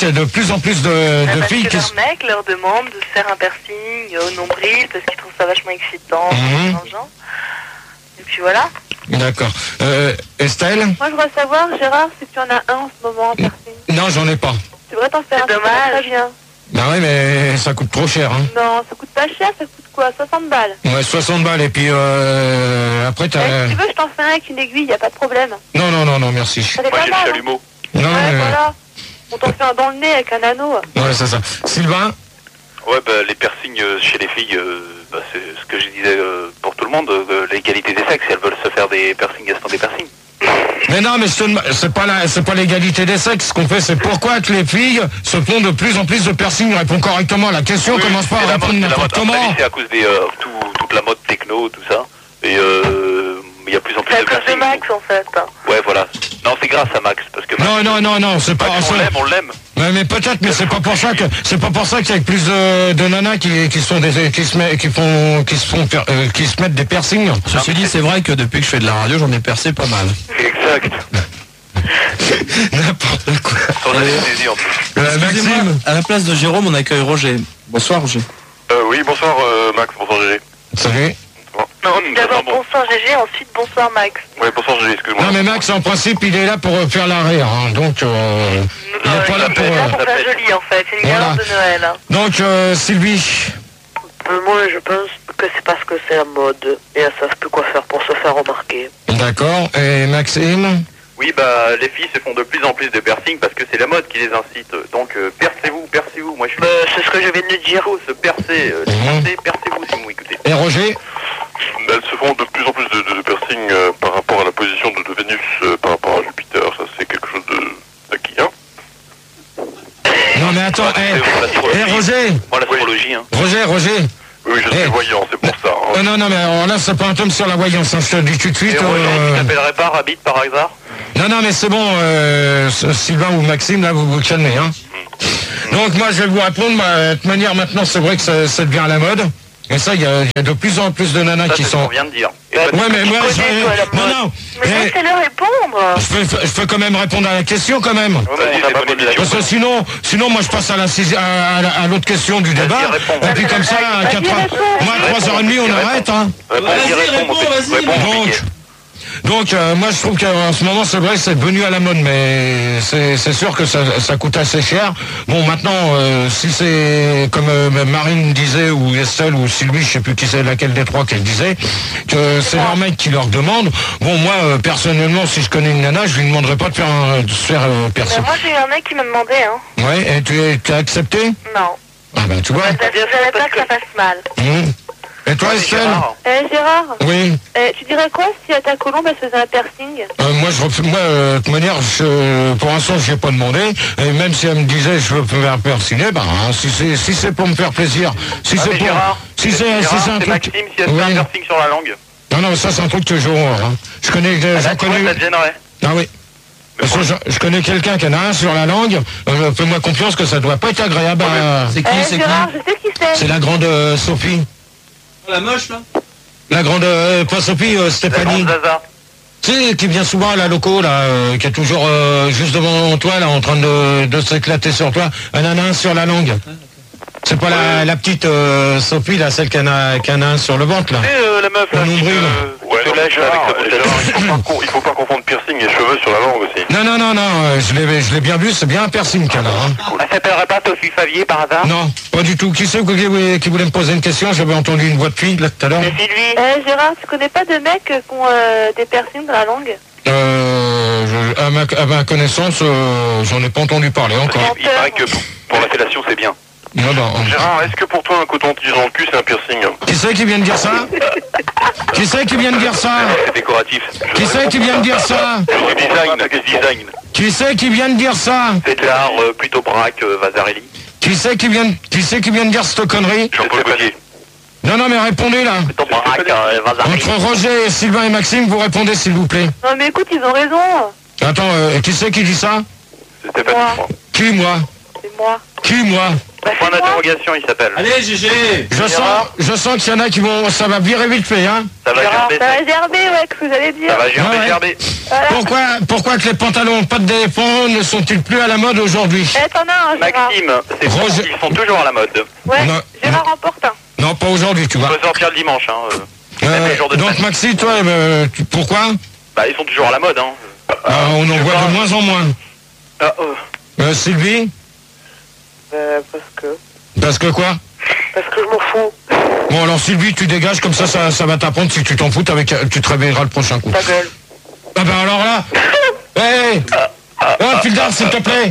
de filles qui... Parce que leur mec leur demande de faire un piercing au nombril parce qu'ils trouvent ça vachement excitant, dans le genre. Et puis voilà. D'accord. Estelle? Moi je voudrais savoir, Gérard, si tu en as un en ce moment, un piercing. Non, j'en ai pas. Tu devrais t'en faire un. C'est dommage. Très bien. Bah ouais, mais ça coûte trop cher, hein. Non, ça coûte pas cher, ça coûte quoi? 60 balles. Ouais, 60 balles, et puis après t'as... Si tu veux, je t'en fais un avec une aiguille, y a pas de problème. Non, merci. Ça fait Moi pas j'ai mal, le chalumeau. Non, ouais, voilà. On t'en fait un dans le nez avec un anneau. Ouais, c'est ça. Sylvain? Ouais, bah les piercings chez les filles, c'est ce que je disais pour tout le monde, l'égalité des sexes, elles veulent se faire des piercings, elles se font des piercings. Mais non, mais c'est pas l'égalité des sexes. Ce qu'on fait, c'est pourquoi que les filles se font de plus en plus de piercings. Réponds correctement à la question, Oui, commence pas à répondre n'importe comment. C'est à cause des toute la mode techno, tout ça. Et il y a plus en plus C'est à de cause de piercings. Max en fait. Ouais, voilà. Non, c'est grâce à Max, parce que Max, Non, c'est pas... on l'aime. Ouais, mais peut-être, mais c'est pas pour ça qu'il y a plus de nanas qui se mettent des piercings. Ceci dit, c'est vrai que depuis que je fais de la radio, j'en ai percé pas mal. Exact. N'importe quoi. Sans anesthésie en plus. Excusez-moi, Maxime. à la place de Jérôme, on accueille Roger. Bonsoir Roger. Oui, bonsoir Max, bonsoir GG. Salut. Non, d'abord bonsoir GG, ensuite bonsoir Max. Oui, bonsoir GG, excuse-moi. Non, mais Max, en principe, il est là pour faire l'arrière, hein, donc il n'est pas là pour... Là pour faire joli en fait, c'est une Voilà. guirlande de Noël. Hein. Donc, Sylvie. Moi, je pense que c'est parce que c'est la mode et elles savent plus quoi faire pour se faire remarquer. D'accord. Et Maxime? Oui, bah les filles se font de plus en plus de piercings parce que c'est la mode qui les incite. Donc percez-vous. Moi je suis... C'est ce que je viens de dire. Il faut se percer, percez-vous si vous m'écoutez. Et Roger? Elles se font de plus en plus de piercings par rapport à la position de Vénus par rapport à Jupiter. Ça, c'est quelque chose d'acquis, hein. Non, mais attends, Roger! Moi l'astrologie, hein. Roger! Oui, je suis voyant, c'est pour ça. Hein. Non, mais alors là, c'est pas un tome sur la voyance, hein, je te le dis tout de suite. Et Roger, tu t'appellerais pas Rabbit par hasard? Non, mais c'est bon, Sylvain ou Maxime, là, vous vous calmez, hein. Donc, moi, je vais vous répondre, de toute manière, maintenant, c'est vrai que ça devient à la mode. Et ça, il y a de plus en plus de nanas qui sont... sont... on vient de dire. Ouais, mais moi, non. Mais laissez-le répondre. Je peux quand même répondre à la question, quand même. Parce que sinon, moi, je passe à l'autre question du débat. Et puis, comme ça, à 3h30, on arrête, hein. Vas-y, réponds, vas-y. Donc, moi, je trouve qu'en ce moment, c'est vrai que c'est devenu à la mode, mais c'est sûr que ça coûte assez cher. Bon, maintenant, si c'est comme Marine disait, ou Estelle, ou Sylvie, je sais plus qui c'est, laquelle des trois qu'elle disait, que c'est leur mec qui leur demande. Bon, moi, personnellement, si je connais une nana, je lui demanderais pas de se faire percer. Moi, j'ai eu un mec qui m'a demandé, hein. Ouais, et tu as accepté? Non. Ah ben, tu vois. Je savais pas que ça fasse mal. Et toi, Estelle? Gérard, Oui. tu dirais quoi si à ta colombe elle se faisait un piercing? Moi, de toute manière, pour l'instant, je n'ai pas demandé. Et même si elle me disait, je veux me faire persigner, si c'est pour me faire plaisir, si c'est pour... Gérard, si c'est un truc... Maxime, si elle fait un piercing sur la langue. Non, ça, c'est un truc que je connais... Ça te gênerait. Ah oui. Parce que je connais quelqu'un qui en a un sur la langue. Fais-moi confiance que ça doit pas être agréable. C'est qui, Gérard, je sais qui c'est. C'est la grande Sophie. La moche, là? La grande... pas Sophie, Stéphanie. La grande Zaza. Tu sais, qui vient souvent à la loco, là, qui est toujours juste devant toi, là, en train de s'éclater sur toi. Elle en a un sur la langue. C'est pas la petite Sophie, là, celle qui en a un sur le ventre, là. La meuf, là, Ouais, lèche il faut pas confondre piercing et cheveux sur la langue aussi. Non, je l'ai bien vu, c'est bien un piercing qu'elle a. Hein. Elle s'appellerait pas Sophie Favier par hasard? Non, pas du tout. Qui c'est qui voulait me poser une question? J'avais entendu une voix de fille, là, tout à l'heure. C'est Sylvie. Gérard, tu connais pas de mecs qui ont des piercings dans la langue? À ma connaissance, j'en ai pas entendu parler encore. Il paraît que pour la fellation, c'est bien. Gérard, est-ce que pour toi un coton-tige dans le cul, c'est un piercing? Qui c'est qui vient de dire ça? Qui c'est qui vient de dire ça? C'est décoratif. Qui c'est qui vient de dire ça? Design. Qui c'est qui vient de dire ça? C'est de l'art plutôt braque, Vasarelli. Qui c'est qui vient de dire cette connerie? Jean-Paul Gaultier. Non, mais répondez là. Plutôt braque, Vasarelli. Entre Roger, Sylvain et Maxime, vous répondez s'il vous plaît. Non mais écoute, ils ont raison. Attends, qui c'est qui dit ça? C'était pas Moi. moi. Qui, moi? C'est moi. Qui, moi? Point d'interrogation, il s'appelle. Allez, GG. Je sens qu'il y en a qui vont... Ça va virer vite fait, hein? Ça va Gérard, gerber. ça va gerber, ouais, que vous allez dire. Ça va gerber. Voilà. Pourquoi que les pantalons pas de défense ne sont-ils plus à la mode aujourd'hui? T'en as un, Gérard. Maxime, Roger. ils sont toujours à la mode. Ouais, Non. Gérard remporte un. Non, pas aujourd'hui, tu On vois. peut sortir le dimanche, hein. les jours de Donc semaine. Maxime, toi, pourquoi? Bah, ils sont toujours à la mode, hein. On en voit de moins en moins. Sylvie? Parce que... Parce que quoi? Parce que je m'en fous. Bon, alors Sylvie, tu dégages, comme ça va t'apprendre. Si tu t'en fous, tu te réveilleras le prochain coup. Ta gueule. Ah ben alors là... Hey! Oh, Fildar, s'il te plaît!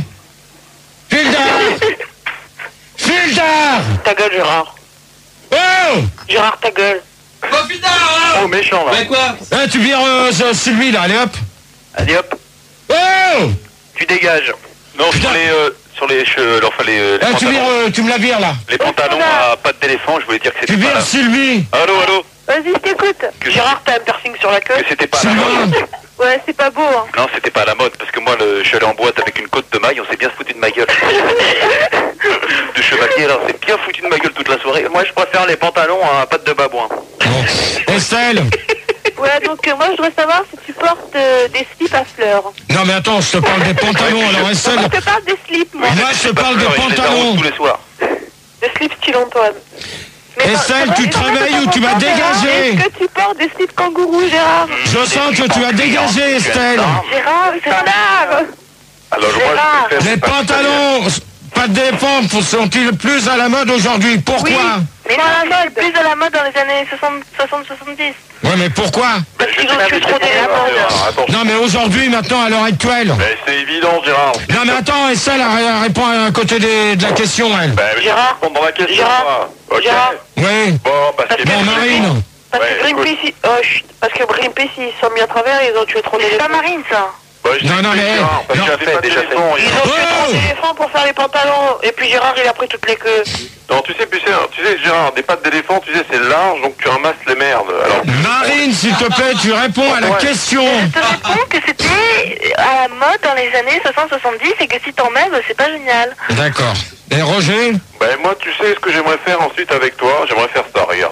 Fildar! Ta gueule, Gérard. Oh! Gérard, ta gueule. Oh putain, hein. Oh, méchant, là. Mais quoi? Tu vires Sylvie, là, allez hop! Allez, hop. Oh! Tu dégages. Non, Putain. sur les cheveux, enfin les Tu pantalons. tu me la vires, là! Les pantalons à pattes d'éléphant, je voulais dire que Tu c'était pas vires la... Sylvie! Allô? Vas-y, je t'écoute. Gérard, t'as un piercing sur la queue. Que c'était pas à la Sylvain! mode. Ouais, c'est pas beau, hein. Non, c'était pas à la mode, parce que moi, je suis allé en boîte avec une côte de maille, on s'est bien foutu de ma gueule. De chevalier, là, on s'est bien foutu de ma gueule toute la soirée. Moi, je préfère les pantalons à pattes de babouin. Bon. Estelle! Ouais, donc moi, je voudrais savoir si tu portes des slips à fleurs. Non mais attends, je te parle des pantalons, alors Estelle... Je te parle des slips, moi. Moi, je te parle des Je les pantalons! arrose tous les soirs. Des slips style Antoine. Mais Estelle, non, tu te réveilles ou tu vas dégager? Est-ce que tu portes des slips kangourous, Gérard? Je sens que tu vas dégager, Estelle! Gérard, Gérard! Alors, moi, je préfère... Les pantalons, pas de défense, sont-ils plus à la mode aujourd'hui? Pourquoi? Mais non, la mode, plus à la mode dans les années 60-70. Ouais, mais pourquoi? Parce qu'ils ont tué trop des Attends, Non, mais aujourd'hui, maintenant, à l'heure actuelle. mais c'est évident, Gérard. Non, mais attends, Estelle, elle répond à côté de la question, elle. Ben, je vais Gérard. répondre dans la question, Gérard. moi. Ok. Gérard. Oui. Bon, parce que... Bon, Marine. Parce Ouais, que Greenpeace, parce que Greenpeace, ils sont mis à travers, ils ont tué trop Mais c'est d'éléphants. pas Marine, ça. Bah, je Non, t'ai non, expliqué, mais- Gérard, parce non. qu'il y avait pas d'éléphant. Ils ont tué 30 éléphants pour faire les pantalons. Et puis Gérard, il a pris toutes les queues. Non, tu sais, Gérard, des pattes d'éléphant, tu sais, c'est large, donc tu ramasses les merdes. Alors, Marine, s'il te plaît, tu réponds à la question. Je te réponds que c'était à la mode dans les années 60-70 et que si t'en mets, bah, c'est pas génial. D'accord. Et Roger? ben moi, tu sais ce que j'aimerais faire ensuite avec toi. J'aimerais faire ça, regarde.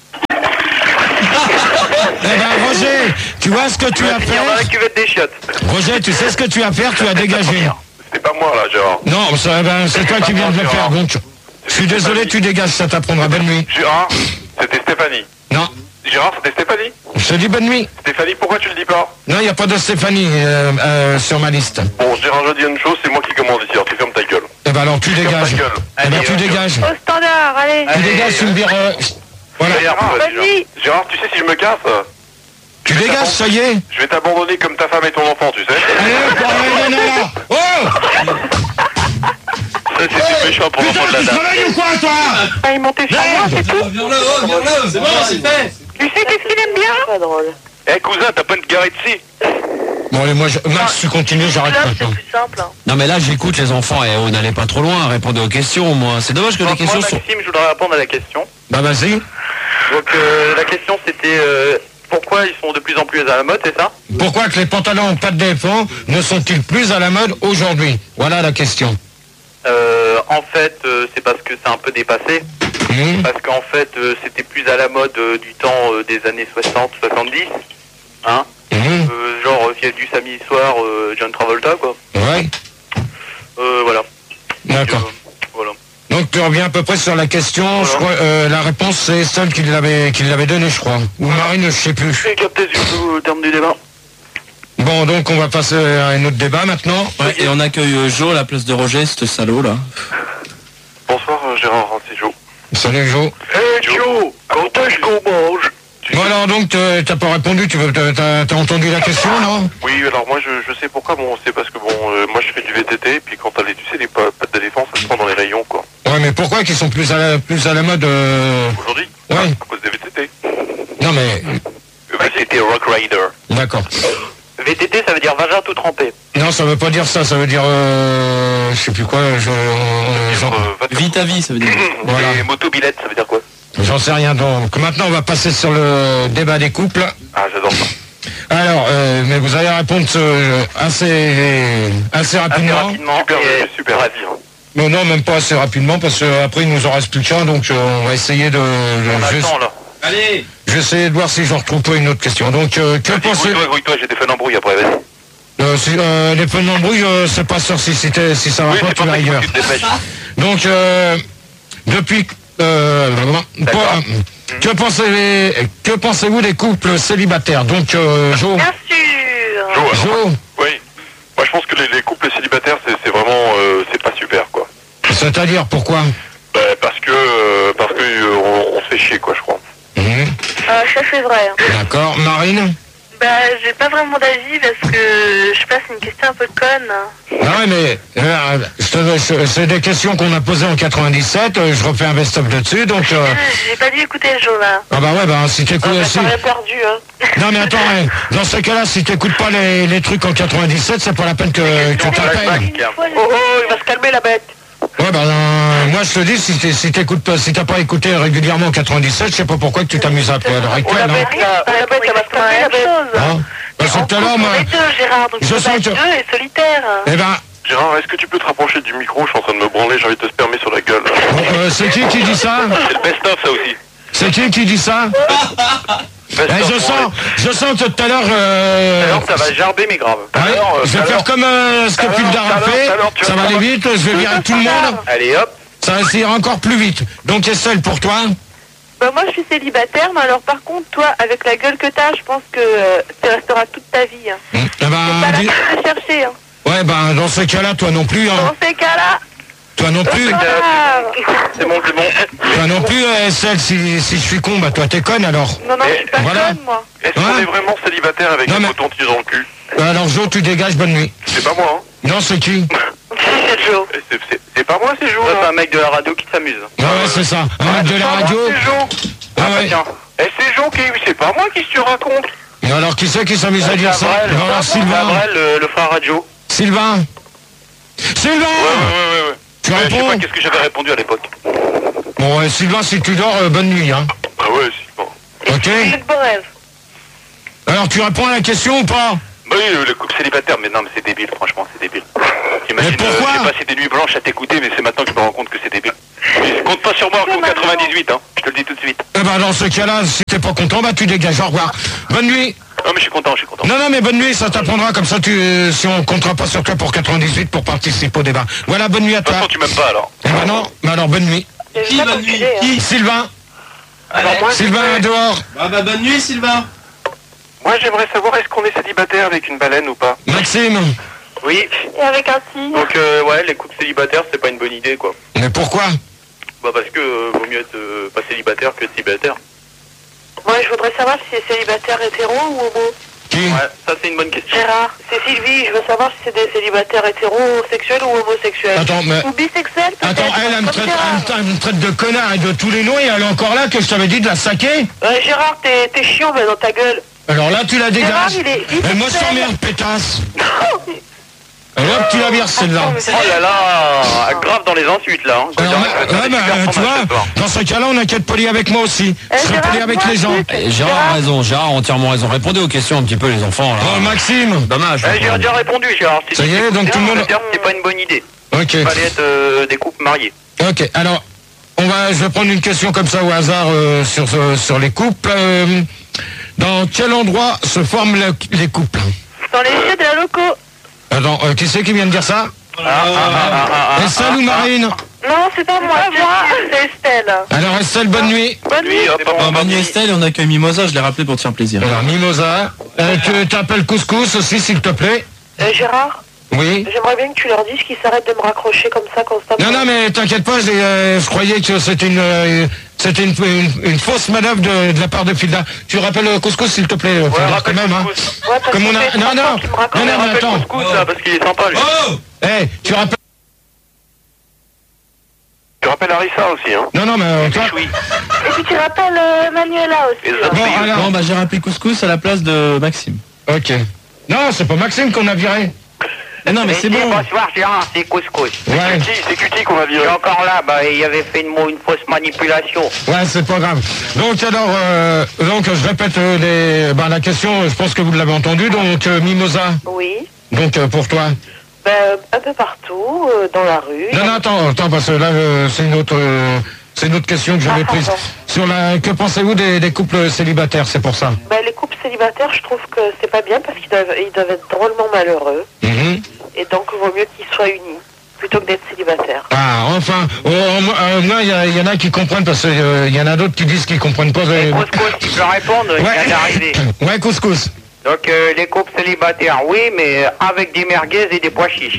Eh ben, Roger, tu vois ce que tu as Finir dans la fait? cuvette des chiottes. Roger, tu sais ce que tu as fait, tu as dégagé. C'était pas moi, là, Gérard. Non, c'est toi qui viens de le faire, donc je suis désolé, tu dégages, ça t'apprendra. Bonne nuit. Gérard, c'était Stéphanie. Non, Gérard, c'était Stéphanie. je te dis bonne nuit. Stéphanie, pourquoi tu le dis pas? Non, il n'y a pas de Stéphanie sur ma liste. Bon, Gérard, je dis une chose, c'est moi qui commande ici, alors tu fermes ta gueule. Eh ben alors, tu Ferme dégages. ta gueule. Eh ben, tu dégages. Au standard, allez. Tu dégages, tu me diras... Voilà. Gérard, Vas-y. Gérard, tu sais si je me casse, Tu dégages, ça y est. je vais t'abandonner comme ta femme et ton enfant, tu sais. Allez, hop, allez, non, là. Oh Ça, c'était méchant pour Putain, l'enfant de la tu dame. travailles ou quoi, toi? Ah, il montait sur moi, c'est tout. Viens-le, c'est bon, c'est fait. Tu sais qu'est-ce qu'il aime bien? Pas drôle. Eh cousin, t'as pas une garée ici? Bon, allez, moi, Max, tu continues, j'arrête Là, pas. c'est plus simple. Hein. Non mais là j'écoute les enfants et on n'allait pas trop loin, répondez aux questions moi. C'est dommage que les questions Moi, sont... Maxime, je voudrais répondre à la question. Bah, vas-y. Donc, la question, c'était pourquoi ils sont de plus en plus à la mode, c'est ça? Pourquoi que les pantalons en pattes d'éléphant ne sont-ils plus à la mode aujourd'hui? Voilà la question. En fait, c'est parce que c'est un peu dépassé. Mmh. Parce qu'en fait, c'était plus à la mode du temps des années 60-70. Hein Mmh. Genre, s'il y a du samedi soir, John Travolta, quoi. Ouais, Voilà. d'accord. Voilà. Donc tu reviens à peu près sur la question. Je crois, la réponse c'est celle qui l'avait donnée, je crois. Ou Marine, je sais plus. J'ai capté du coup au terme du débat. Bon, donc on va passer à un autre débat maintenant. Ouais, et on accueille Joe à la place de Roger, ce salaud là. Bonsoir, Gérard, c'est Joe. Salut Joe. Hey Joe, quand est-ce qu'on mange? Bon alors donc t'as pas répondu, t'as entendu la question, non? Oui, alors moi je sais pourquoi, bon, c'est parce que bon, moi je fais du VTT, puis quand t'as les, tu sais, les pattes d'éléphant, ça se prend dans les rayons, quoi. Ouais, mais pourquoi qu'ils sont plus à la mode Aujourd'hui? Ouais. À cause des VTT. Non mais C'était Rock Rider. d'accord. VTT, ça veut dire vagin tout trempé. Non, ça veut pas dire ça, ça veut dire je sais plus quoi. Vite à vie, ça veut dire. Voilà. Et motobilette, ça veut dire quoi? J'en sais rien. Donc maintenant on va passer sur le débat des couples. Ah, j'adore ça. Alors, mais vous allez répondre assez rapidement. Super, je suis super ravi. Hein. Mais non, même pas assez rapidement, parce qu'après il nous en reste plus qu'un, donc on va essayer de... Attends là. Allez. je vais essayer de voir si j'en retrouve pas une autre question. Donc, que pensez... Grouille-toi, j'ai des feux d'embrouille après, vas-y. Les feux d'embrouille, je sais pas sûr si ça va Oui, pas, c'est tu pas vas ça qu'il faut ailleurs. que tu te dépêches. Donc, depuis... que pensez-vous des couples célibataires? Donc, Jo, Bien sûr. Jo, alors, Jo, oui. Moi je pense que les couples célibataires, c'est vraiment, c'est pas super, quoi. c'est-à-dire pourquoi? Parce que on se fait chier, quoi, je crois. Mhm. Ça, c'est vrai. Hein. D'accord. Marine? Bah, j'ai pas vraiment d'avis parce que je sais pas, c'est une question un peu conne. Ah ouais, mais c'est des questions qu'on a posées en 97, je refais un best-of dessus, donc... J'ai pas dû écouter le jeu là. Ah bah ouais, bah si t'écoutes... si... J'aurais perdu, hein. Non mais attends, hein, dans ce cas-là, si t'écoutes pas les trucs en 97, c'est pas la peine que t'appelles. Oh, il va se calmer, la bête. Ouais, bah moi je te dis, si t'écoutes pas, si t'as pas écouté régulièrement en 97, je sais pas pourquoi que tu t'amuses à l'heure Oh, actuelle, la bête, hein. là. Oh, la bête, elle va se calmer, la bête. Hein Bah, c'est tout à l'heure, moi... On est deux, Gérard, donc Je je peux sens pas être que- deux et solitaire. Eh ben, Gérard, est-ce que tu peux te rapprocher du micro? Je suis en train de me branler, j'ai envie de te spermer sur la gueule. bon, c'est qui dit ça? C'est le best-of, ça aussi. C'est qui dit ça? Eh, je sens que tout à l'heure... Alors, ça va gerber, mais grave. Ouais, je vais faire comme ce que Pulgar a fait, ça va aller vite, je vais virer tout le monde, Allez, hop. ça va essayer encore plus vite. Donc Estelle, pour toi? Bah, moi, je suis célibataire, mais alors par contre, toi, avec la gueule que t'as, je pense que tu resteras toute ta vie. Hein. Eh Pas ben, la peine de chercher. Hein. ouais, ben, dans ce cas-là, toi non plus, hein. Dans ces cas-là, Toi non plus, C'est bon, c'est bon. toi non plus, Estelle, si je suis con, bah toi t'es conne alors. non, je suis pas voilà. conne, moi. Est-ce qu'on Hein est vraiment célibataire avec Non, un mais- coton-tige dans le cul? Alors Jo, tu dégages, bonne nuit. C'est pas moi, hein. Non, c'est qui? C'est Joe. C'est pas moi, c'est Jo. C'est un mec de la radio qui s'amuse. Ouais, c'est ça, un mec de la radio. C'est Jo. Ah ouais. Tiens. Eh, c'est Jo qui... C'est pas moi qui se raconte. Alors, qui c'est qui s'amuse à dire ça? Alors, Sylvain. Gabriel, le frère radio. Sylvain. Sylvain. Ouais. Tu Je sais réponds? pas qu'est-ce que j'avais répondu à l'époque. Bon, Sylvain, si tu dors, bonne nuit, hein. Ah ouais, c'est bon. Ok. Quel beau rêve. Alors, tu réponds à la question ou pas? Bah oui, le couple célibataire, mais non, mais c'est débile, franchement, c'est débile. T'imagines, Mais pourquoi j'ai passé des nuits blanches à t'écouter, mais c'est maintenant que je me rends compte que c'est débile. Compte pas sur moi, compte 98, hein, je te le dis tout de suite. Eh ben, dans ce cas-là, si t'es pas content, bah, tu dégages. Au revoir. Bonne nuit. Non, mais je suis content. Non, mais bonne nuit, ça t'apprendra, comme ça, si on comptera pas sur toi pour 98 pour participer au débat. Voilà, bonne nuit à De toute toi. façon, tu m'aimes pas, alors. Eh ben non, mais alors, bonne nuit. Qui bonne nuit? Qui? Sylvain. Alors moi, Sylvain, dehors. Ah bah bonne nuit Sylvain. Moi, j'aimerais savoir, est-ce qu'on est célibataire avec une baleine ou pas? Maxime. Oui, Et avec un signe. donc, ouais, les couples célibataires, c'est pas une bonne idée, quoi. Mais pourquoi? Bah, parce que vaut mieux être pas célibataire que célibataire. moi, je voudrais savoir si c'est célibataire hétéro ou homo. Qui? Ouais, ça, c'est une bonne question. Gérard, c'est Sylvie, je veux savoir si c'est des célibataires hétérosexuels ou homosexuels. Attends, mais... Ou bisexuel peut-être. Attends, elle me comme traite, Gérard. elle me traite de connard et de tous les noms et elle est encore là que je t'avais dit de la saquer. Gérard, t'es chiant, mais dans ta gueule. Alors là, tu la Gérard, dégages. il est bisexuel. Et moi, je t'emmerde, pétasse. Alors hop, tu la vires celle-là. Oh là là, grave dans les insultes, là. Hein. Je veux Alors, dire, ça fait ouais, bah, super tu fromage vois, ce soir. dans ce cas-là, on a qu'à être poli avec moi aussi. Je serai Gérard, poli avec moi, les gens. Gérard a raison, Gérard a entièrement raison. Répondez aux questions un petit peu les enfants là. Oh, Maxime. Dommage. J'ai déjà répondu, Gérard. Si Ça y est, donc tout le monde... c'est pas une bonne idée. Ok, Il fallait être des couples mariés. ok. Alors, je vais prendre une question comme ça au hasard sur les couples. Dans quel endroit se forment les couples? Dans les jeux de la loco. Attends, qui c'est qui vient de dire ça? Estelle ou Marine? Non, c'est pas moi, c'est Estelle. Alors Estelle, bonne nuit. Bonne nuit. Oui, hop, hop, Bon, hop, bonne nuit hop. Estelle et on accueille Mimosa, je l'ai rappelé pour te faire plaisir. Alors Mimosa, tu t'appelles Couscous aussi s'il te plaît? Gérard, Oui. j'aimerais bien que tu leur dises qu'ils s'arrêtent de me raccrocher comme ça constamment. Non, mais t'inquiète pas, je croyais que c'était une fausse manœuvre de la part de Filda. Tu rappelles Couscous s'il te plaît, Filda, quand rappelle même, hein. Couscous. Ouais, parce Comme que on a... c'est Non, trois non, fois qu'ils me raccrochent. non, mais Rappelle attends. Couscous, là, parce qu'il est sympa, lui. Oh Tu rappelles... Tu rappelles Harissa aussi, hein? Non, mais toi... Oui. Et puis tu rappelles Manuela aussi. Et ça, Bon, alors... Bon bah j'ai rappelé Couscous à la place de Maxime. Ok. Non, c'est pas Maxime qu'on a viré. Eh non mais c'est bon. Bonsoir, Gérard, c'est Couscous. Ouais, C'est Cutie qu'on va Il est virer. encore là, bah, il avait fait une fausse manipulation. ouais, c'est pas grave. Donc alors, donc je répète la question, je pense que vous l'avez entendu. Donc Mimosa, Oui, donc pour toi. ben, un peu partout, dans la rue. Non, attends, parce que là, c'est une autre question que j'avais prise. pardon. Sur que pensez-vous des couples célibataires, c'est pour ça. Ben, les couples célibataires, je trouve que c'est pas bien parce qu'ils doivent être drôlement malheureux. Mhm. Et donc, il vaut mieux qu'ils soient unis plutôt que d'être célibataires. Ah, enfin, moi, il y en a qui comprennent, parce qu'il y en a d'autres qui disent qu'ils comprennent pas. Couscous, tu peux répondre, il vient d'arriver. Ouais, Couscous. Donc, les couples célibataires, oui, mais avec des merguez et des pois chiches.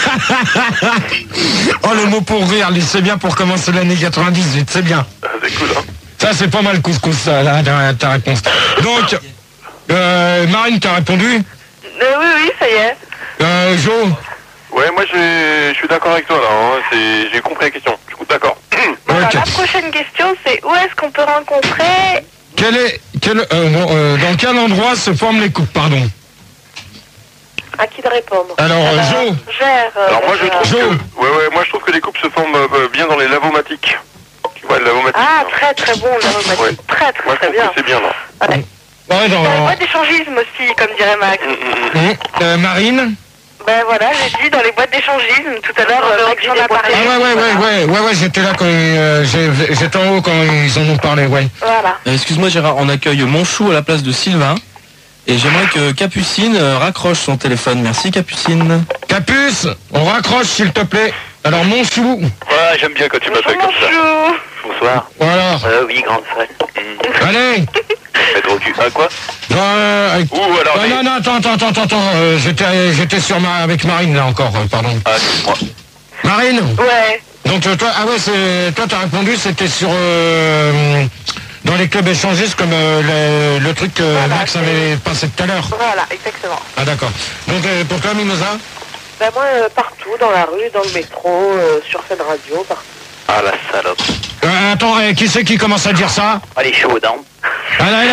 Oh, le mot pour rire, c'est bien pour commencer l'année 98, c'est bien. C'est cool, hein? Ça, c'est pas mal, Couscous, ça, là, ta réponse. Donc, Marine, t'as répondu? Oui, ça y est. Jo, Ouais, moi, je suis d'accord avec toi, là, hein. J'ai compris la question. Je suis d'accord. Alors, ok. la prochaine question, c'est où est-ce qu'on peut rencontrer... dans quel endroit se forment les couples, pardon? À qui de répondre? Alors, Jo, Gère. Alors, moi, je trouve Jo. que... moi, je trouve que les couples se forment bien dans les lavomatiques. Tu vois, le lavomatique. Ah, hein. très très bon, l'aromatique. Ouais. Très Moi, très je trouve bien. que c'est bien, là. Ouais. ouais, Dans les boîtes d'échangisme aussi, comme dirait Max. Marine? Ben voilà, j'ai dit dans les boîtes d'échangisme tout à l'heure, Max j'en a parlé. Ah ouais, j'étais là quand j'étais en haut quand ils en ont parlé, ouais. Voilà. Excuse-moi Gérard, on accueille Monchou à la place de Sylvain. Et j'aimerais que Capucine raccroche son téléphone. Merci Capucine. Capuce, on raccroche s'il te plaît. Alors mon chou, Ouais, j'aime bien quand tu m'appelles comme ça. Bonjour. Bonsoir. voilà. Oui, grande fan. Allez. Faites au cul. Ah, quoi Ouh, alors, mais- non, attends. J'étais avec Marine là encore, pardon. Ah, excuse-moi. Marine. Ouais. Donc toi, toi t'as répondu, c'était sur dans les clubs échangistes comme le truc que Voilà, Max avait passé tout à l'heure. Voilà, exactement. Ah d'accord. Donc pour toi Mimosa? Ben, moi, partout, dans la rue, dans le métro, sur Fun Radio, partout. Ah, la salope. Attends, qui c'est qui commence à dire ça? Elle est chaude, hein. Allez,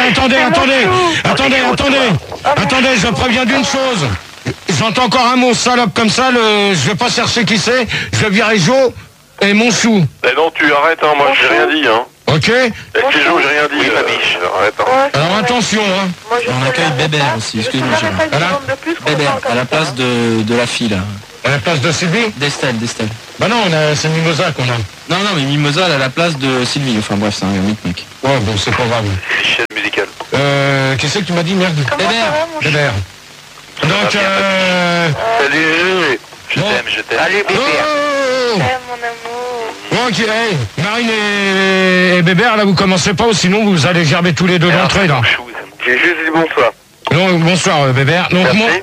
attendez, je préviens d'une chose. J'entends encore un mot salope comme ça, je vais pas chercher qui c'est, je vais virer Jo et mon chou. Eh non, tu arrêtes, hein, moi j'ai rien dit, hein. Ok? Avec les gens, j'ai rien dit. Oui, ma biche. Arrête, hein. Alors attention, hein. Moi, je On sais accueille la Bébert réponse. aussi, Je sais excuse-moi, la Gérard. réponse, Voilà. je demande de plus qu'on Bébert, parle comme à la ça. place de la fille là. À la place de Sylvie? D'Estelle. Bah non, c'est Mimosa qu'on a. Non, mais Mimosa elle a la place de Sylvie. Enfin bref, c'est un mec. Ouais, bon, c'est pas grave. Chaîne musicale. Qui c'est que tu m'as dit, merde? Comment ça va, mon chou? Bébert. Donc, Salut, je Bon. t'aime. Allez, bébé. Oh! Eh, mon amour. Ok, hey, Marine et Bébert, là, vous commencez pas, ou sinon vous allez gerber tous les deux d'entrée, là. J'ai juste dit bonsoir. Donc, bonsoir, Bébert. Donc, Merci.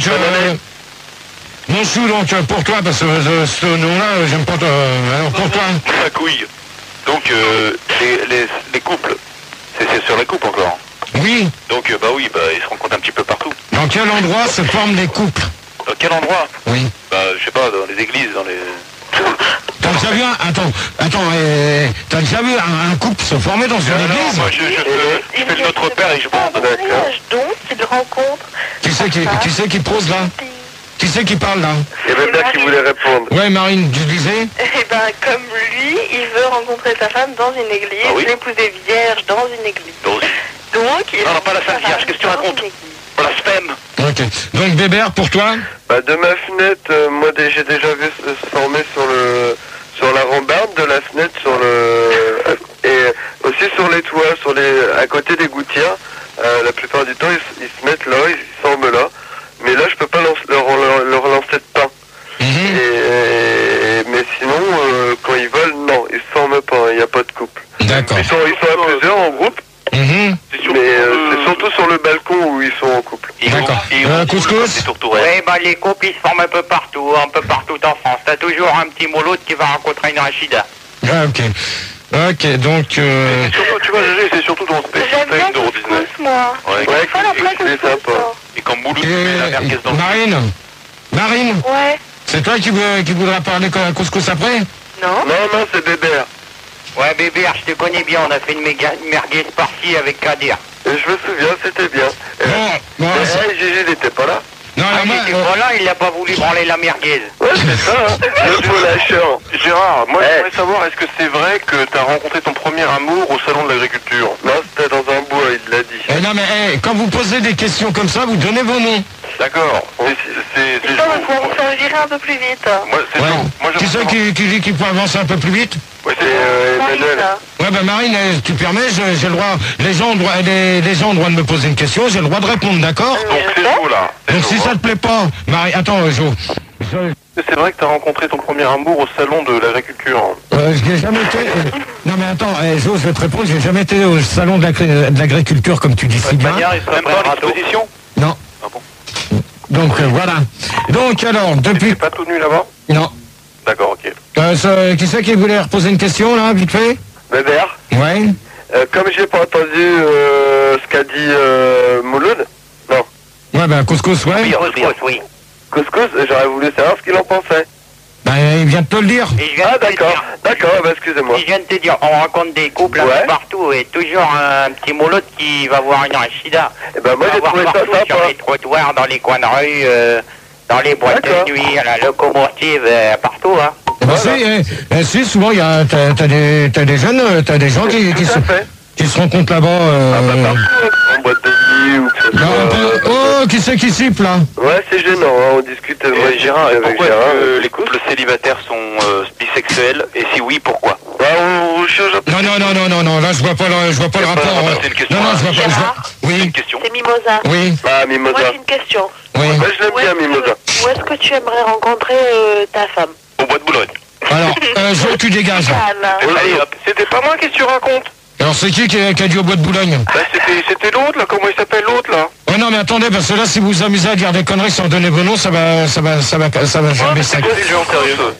mon chou, donc, pour toi, parce que ce nom-là, j'aime pas... alors, pour toi. Ma couille. Donc, les couples. C'est sur les couples encore. Oui. Donc, bah oui, ils se rencontrent un petit peu partout. Dans quel endroit se forment les couples? Dans quel endroit? Oui. Bah, je sais pas, dans les églises, dans les... T'as déjà vu t'as déjà vu un couple se former dans une église? Moi, je fais le Notre Père et je pense. D'accord. Donc, ils rencontrent. Qui c'est qui pose, là? Qui c'est qui parle, là? Il y avait bien qui voulait répondre. Ouais, Marine, tu disais? Eh ben, comme lui, il veut rencontrer sa femme dans une église, Ah oui l'épouser vierge dans une église. Donc, il Non, pas la femme rencontre sa vierge, qu'est-ce que tu dans racontes? une église. Blasphème. Ok. Donc, Bébert, pour toi? Bah, de ma fenêtre, moi j'ai déjà vu se former sur la rambarde de la fenêtre, et aussi sur les toits, à côté des gouttières. La plupart du temps, ils se mettent là, ils se forment là. Mais là, je peux pas leur lancer de pain. Mais sinon, quand ils volent, non, ils se forment pas, il n'y a pas de couple. D'accord. Ils sont à plusieurs en groupe, mais c'est surtout sur le balcon où ils sont en couple. D'accord. Couscous? Oui, bah les couples ils se forment un peu partout en France. T'as toujours un petit molot qui va rencontrer une rachida. Ah, ok. Ok, donc... Surtout, tu vois, Gégé, c'est surtout dans Space J'aime bien Time de couscous, moi. Ouais, Il faut la plaque c'est couscous, sympa. ça. Et quand Boulou tu mets la merguez dans le... Marine, Ouais. c'est toi qui voudras parler comme un couscous après? Non. Non, c'est Bébert. Ouais bébé, je te connais bien, on a fait une merguez partie avec Kadir. Et je me souviens, c'était bien. Bon, Gégé n'était pas là. non, alors, moi, Voilà, il a pas voulu branler la merguez. Ouais, c'est ça, hein. Le beau lâcheur. Gérard, moi j'aimerais savoir, est-ce que c'est vrai que t'as rencontré ton premier amour au salon de l'agriculture? Non, c'était dans un bois, il l'a dit. non, mais quand vous posez des questions comme ça, vous donnez vos noms. D'accord. C'est Ça va pouvoir faire virer un peu plus vite. Moi, c'est Ouais. chaud. Moi, Qui c'est qui dit qu'il peut avancer un peu plus vite? Ouais, Marine, là. Ouais, ben Marine, tu permets, j'ai le droit, les gens ont le droit de me poser une question, j'ai le droit de répondre, d'accord? Donc c'est chaud là. Donc si ça te plaît pas, Marie, attends, Jo. C'est vrai que t'as rencontré ton premier amour au salon de l'agriculture. Je n'ai jamais été... non mais attends, Jo, je vais te répondre, j'ai jamais été au salon de l'agriculture comme tu dis si bien. Il serait même pas à l'exposition? Non. Ah bon? Donc voilà. Donc alors, depuis... T'es pas tout nu là-bas? Non. D'accord, ok. Qui c'est qui voulait reposer une question là, vite fait? Bébert, Ouais. comme j'ai pas entendu ce qu'a dit Mouloud, non, Ouais, ben couscous, ouais. Oui. Couscous, j'aurais voulu savoir ce qu'il en pensait. Ben il vient de te le dire. Et je viens de te D'accord, dire- d'accord, bah excusez-moi. Je viens de te dire, on rencontre des couples un Ouais. peu partout et toujours un petit molot qui va voir une rachida. Et ben moi On va j'ai voir trouvé ça partout sur sympa. les trottoirs, dans les coins de rue, dans les boîtes D'accord. de nuit, à la locomotive, partout. Hein. Ben si, souvent t'as des jeunes, t'as des gens Tout à fait. qui se rencontrent là-bas. Ah bah partout, en boîte de nuit ou que ce Non, soit... oh, qui c'est qui siffle là? Ouais, c'est gênant, hein, on discute moi Gérard, avec pourquoi Gérard. est-ce que les couples célibataires sont bisexuels? Et si oui, pourquoi? Bah on change un peu. Non, là je vois pas le rapport. c'est une question, Non, je vois pas. Gérard, Une Oui, question. c'est Mimosa. oui, Ah Moi, Mimosa. j'ai une question. oui. Moi je l'aime bien Mimosa. Où est-ce que tu aimerais rencontrer ta femme? Au bois de Boulogne. Alors, Jo, tu dégages. Allez hop, c'était pas moi, qu'est-ce que tu racontes? Alors c'est qui a dit au bois de Boulogne? Bah c'était l'autre là, comment il s'appelle l'autre là? Oh non, mais attendez, parce que là, si vous vous amusez à dire des conneries sans donner vos noms, ça va jamais ça. C'est gens sérieux.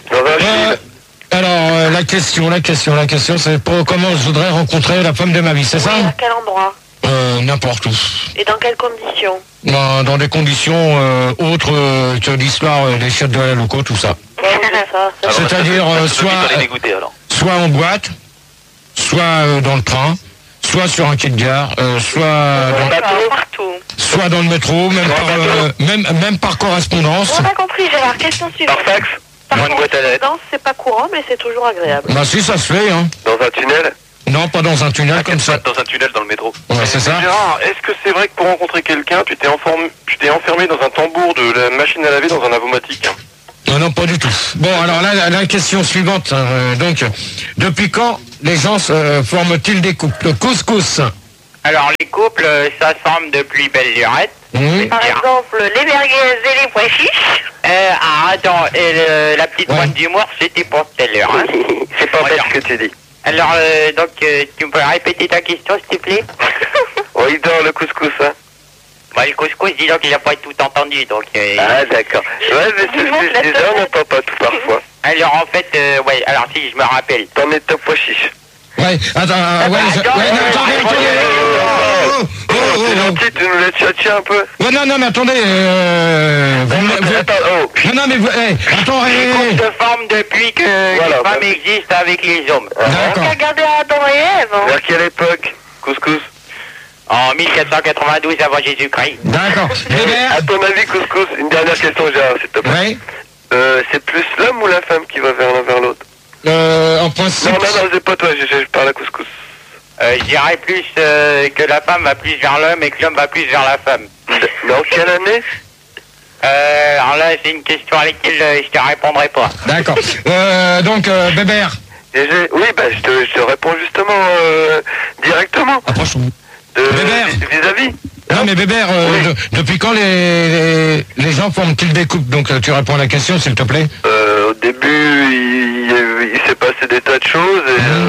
Alors, la question, c'est pour comment je voudrais rencontrer la femme de ma vie, c'est ça? Oui, à quel endroit? N'importe où. Et dans quelles conditions? Dans des conditions autres que l'histoire des chiottes de la loco, tout ça. Ouais, c'est ça. C'est-à-dire soit dégoûter alors. soit en boîte, soit dans le train, soit sur un quai de gare, soit dans le métro, même par correspondance. On a compris, Gérard. Question suivante. Par fax. Par Une boîte à lettres. correspondance, c'est pas courant, mais c'est toujours agréable. Bah si, ça se fait, hein. Dans un tunnel. Non, pas dans un tunnel comme ça. Dans un tunnel dans le métro. Ouais, c'est ça. Gérard, est-ce que c'est vrai que pour rencontrer quelqu'un, tu t'es enfermé dans un tambour de la machine à laver dans un avomatique? Non, non, pas du tout. Bon, alors là, la question suivante. Donc, depuis quand les gens forment-ils des couples? Couscous. Alors, les couples, ça semble depuis belle lurette. Par exemple, les merguez et les pois chiches. Attends, et la petite pointe d'humour, c'était pour tout à l'heure. Hein. C'est pas bête ce que tu dis. Alors, donc, tu peux répéter ta question, s'il te plaît? Oui, dans le couscous, hein. Bah, le couscous, dis donc, il n'a pas tout entendu, donc... Ah, d'accord. Ouais, mais c'est ce que je disais, on n'entend pas tout parfois. Alors, en fait, ouais, alors si, je me rappelle. T'en es top pois chiche. Ouais, attends, attendez. C'est gentil, tu nous laisses tchatcher un peu. Ouais, non, mais attendez, non, mais vous, attends, Les couples se forment depuis que les femmes existent avec les hommes. D'accord. Regardez Adam et Ève. Vers quelle époque, couscous? En 1492 avant Jésus-Christ. D'accord. À ton avis, couscous, une dernière question, Gérard, s'il te plaît. Oui. C'est plus l'homme ou la femme qui va vers l'un vers l'autre? En principe... Non, c'est pas toi, je parle à couscous. Je dirais plus que la femme va plus vers l'homme et que l'homme va plus vers la femme. Dans quelle année? Alors là, c'est une question à laquelle je te répondrai pas. D'accord. Donc, Bébert. Oui, bah, je te réponds justement directement. Approche-vous. Bébert. Vis-à-vis. Non, mais Bébert, depuis quand les gens forment-ils des couples? Donc, tu réponds à la question, s'il te plaît. Au début, il s'est passé des tas de choses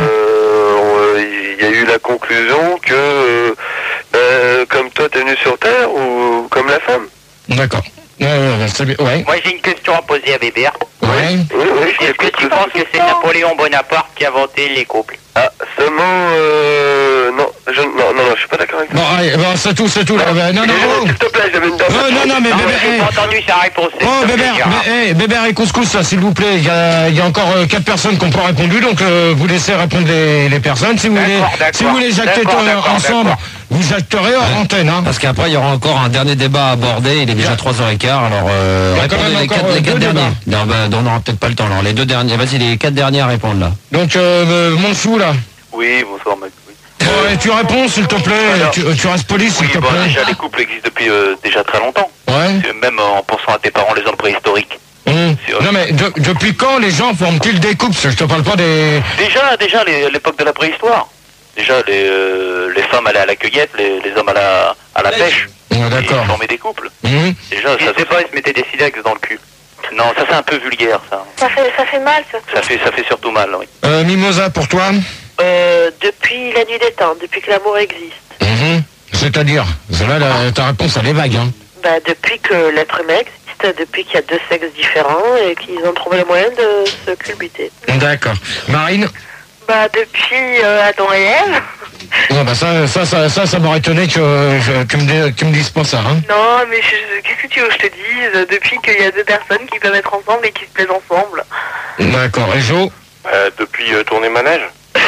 et il y a eu la conclusion que comme toi t'es venu sur Terre ou comme la femme. D'accord. Ouais. Moi, j'ai une question à poser à Bébert. Ouais. Oui, est-ce que tu penses que c'est Napoléon Bonaparte qui a inventé les couples? Ah, seulement non, je suis pas d'accord avec toi. Bon, allez, bon, c'est tout. S'il te plaît, j'avais une dernière. Non, mais Bébert... J'ai pas entendu sa réponse. Oh, Bébert et Couscous, s'il vous plaît, il y a encore 4 personnes qui n'ont pas répondu, donc vous laissez répondre les personnes. Si vous voulez jacter ensemble, vous jacterez hors antenne. Hein. Parce qu'après, il y aura encore un dernier débat à aborder, il est déjà 3h15, alors répondez les 4 derniers. Non, on n'aura peut-être pas le temps, alors les 2 derniers, vas-y, les 4 derniers à répondre, là. Donc, Monchou, là. Oui, bonsoir, mec. Et tu réponds, s'il te plaît, tu restes poli, s'il te plaît. Déjà, les couples existent depuis déjà très longtemps. Ouais. Même en pensant à tes parents, les hommes préhistoriques. Non, mais depuis quand les gens forment-ils des couples? Je te parle pas des... Déjà, l'époque de la préhistoire. Déjà, les femmes allaient à la cueillette, les hommes à la pêche. D'accord. Ils formaient des couples. Déjà, ça se pas, ils se mettaient des silex dans le cul. Non, ça c'est un peu vulgaire, ça. Ça fait mal, surtout. Ça fait surtout mal, oui. Mimosa, pour toi? Depuis la nuit des temps, depuis que l'amour existe. C'est-à-dire? Là, ta réponse, elle est vague, hein. Bah, depuis que l'être humain existe, depuis qu'il y a 2 sexes différents et qu'ils ont trouvé le moyen de se culbuter. D'accord. Marine? Bah, depuis Adam et Ève. Non, bah ça m'aurait étonné que tu me dises pas ça, hein. Non, mais qu'est-ce que tu veux que je te dise? Depuis qu'il y a 2 personnes qui peuvent être ensemble et qui se plaisent ensemble. D'accord. Et Jo? Depuis tourner manège.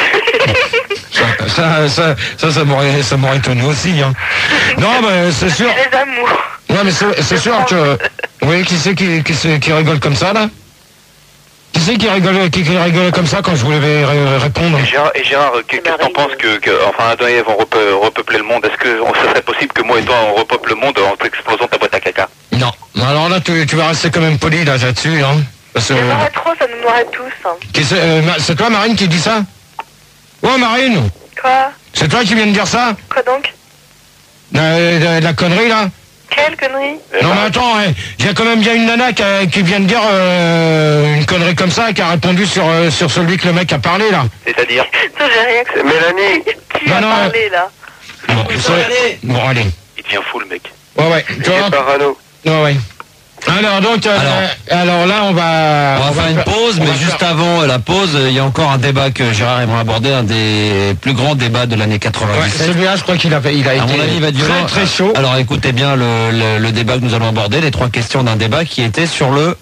Ça m'aurait étonné aussi, hein. Non, mais c'est sûr. Les amours. Ouais, mais c'est sûr que... Oui, qui c'est qui rigole comme ça, là? Qui c'est qui rigolait comme ça quand je voulais répondre? Et Gérard, qu'est-ce que t'en penses enfin, Adam et Ève vont repeupler le monde? Est-ce que ça serait possible que moi et toi on repeuple le monde en explosant ta boîte à caca? Non. Alors là, tu vas rester quand même poli là-dessus, hein. Parce que... trop, ça nous noierait tous. Hein. C'est toi, Marine, qui dit ça? Oh, Marine! Quoi? C'est toi qui viens de dire ça? Quoi donc? La connerie, là? Quelle connerie? Non, mais attends, il y a quand même bien une nana qui vient de dire une connerie comme ça, qui a répondu sur celui que le mec a parlé, là. C'est-à-dire? J'ai rien que... Mélanie. Qui a parlé, là? Bon, allez. Il devient fou, le mec. Ouais. Tu vois? Parano. Ouais. Alors donc, alors là, on va faire une pause, mais juste avant la pause, il y a encore un débat que Gérard aimerait aborder, un des plus grands débats de l'année 97. Celui-là, je crois qu'il a été à mon avis, il va durer très chaud. Alors écoutez bien le débat que nous allons aborder, les 3 questions d'un débat qui était sur le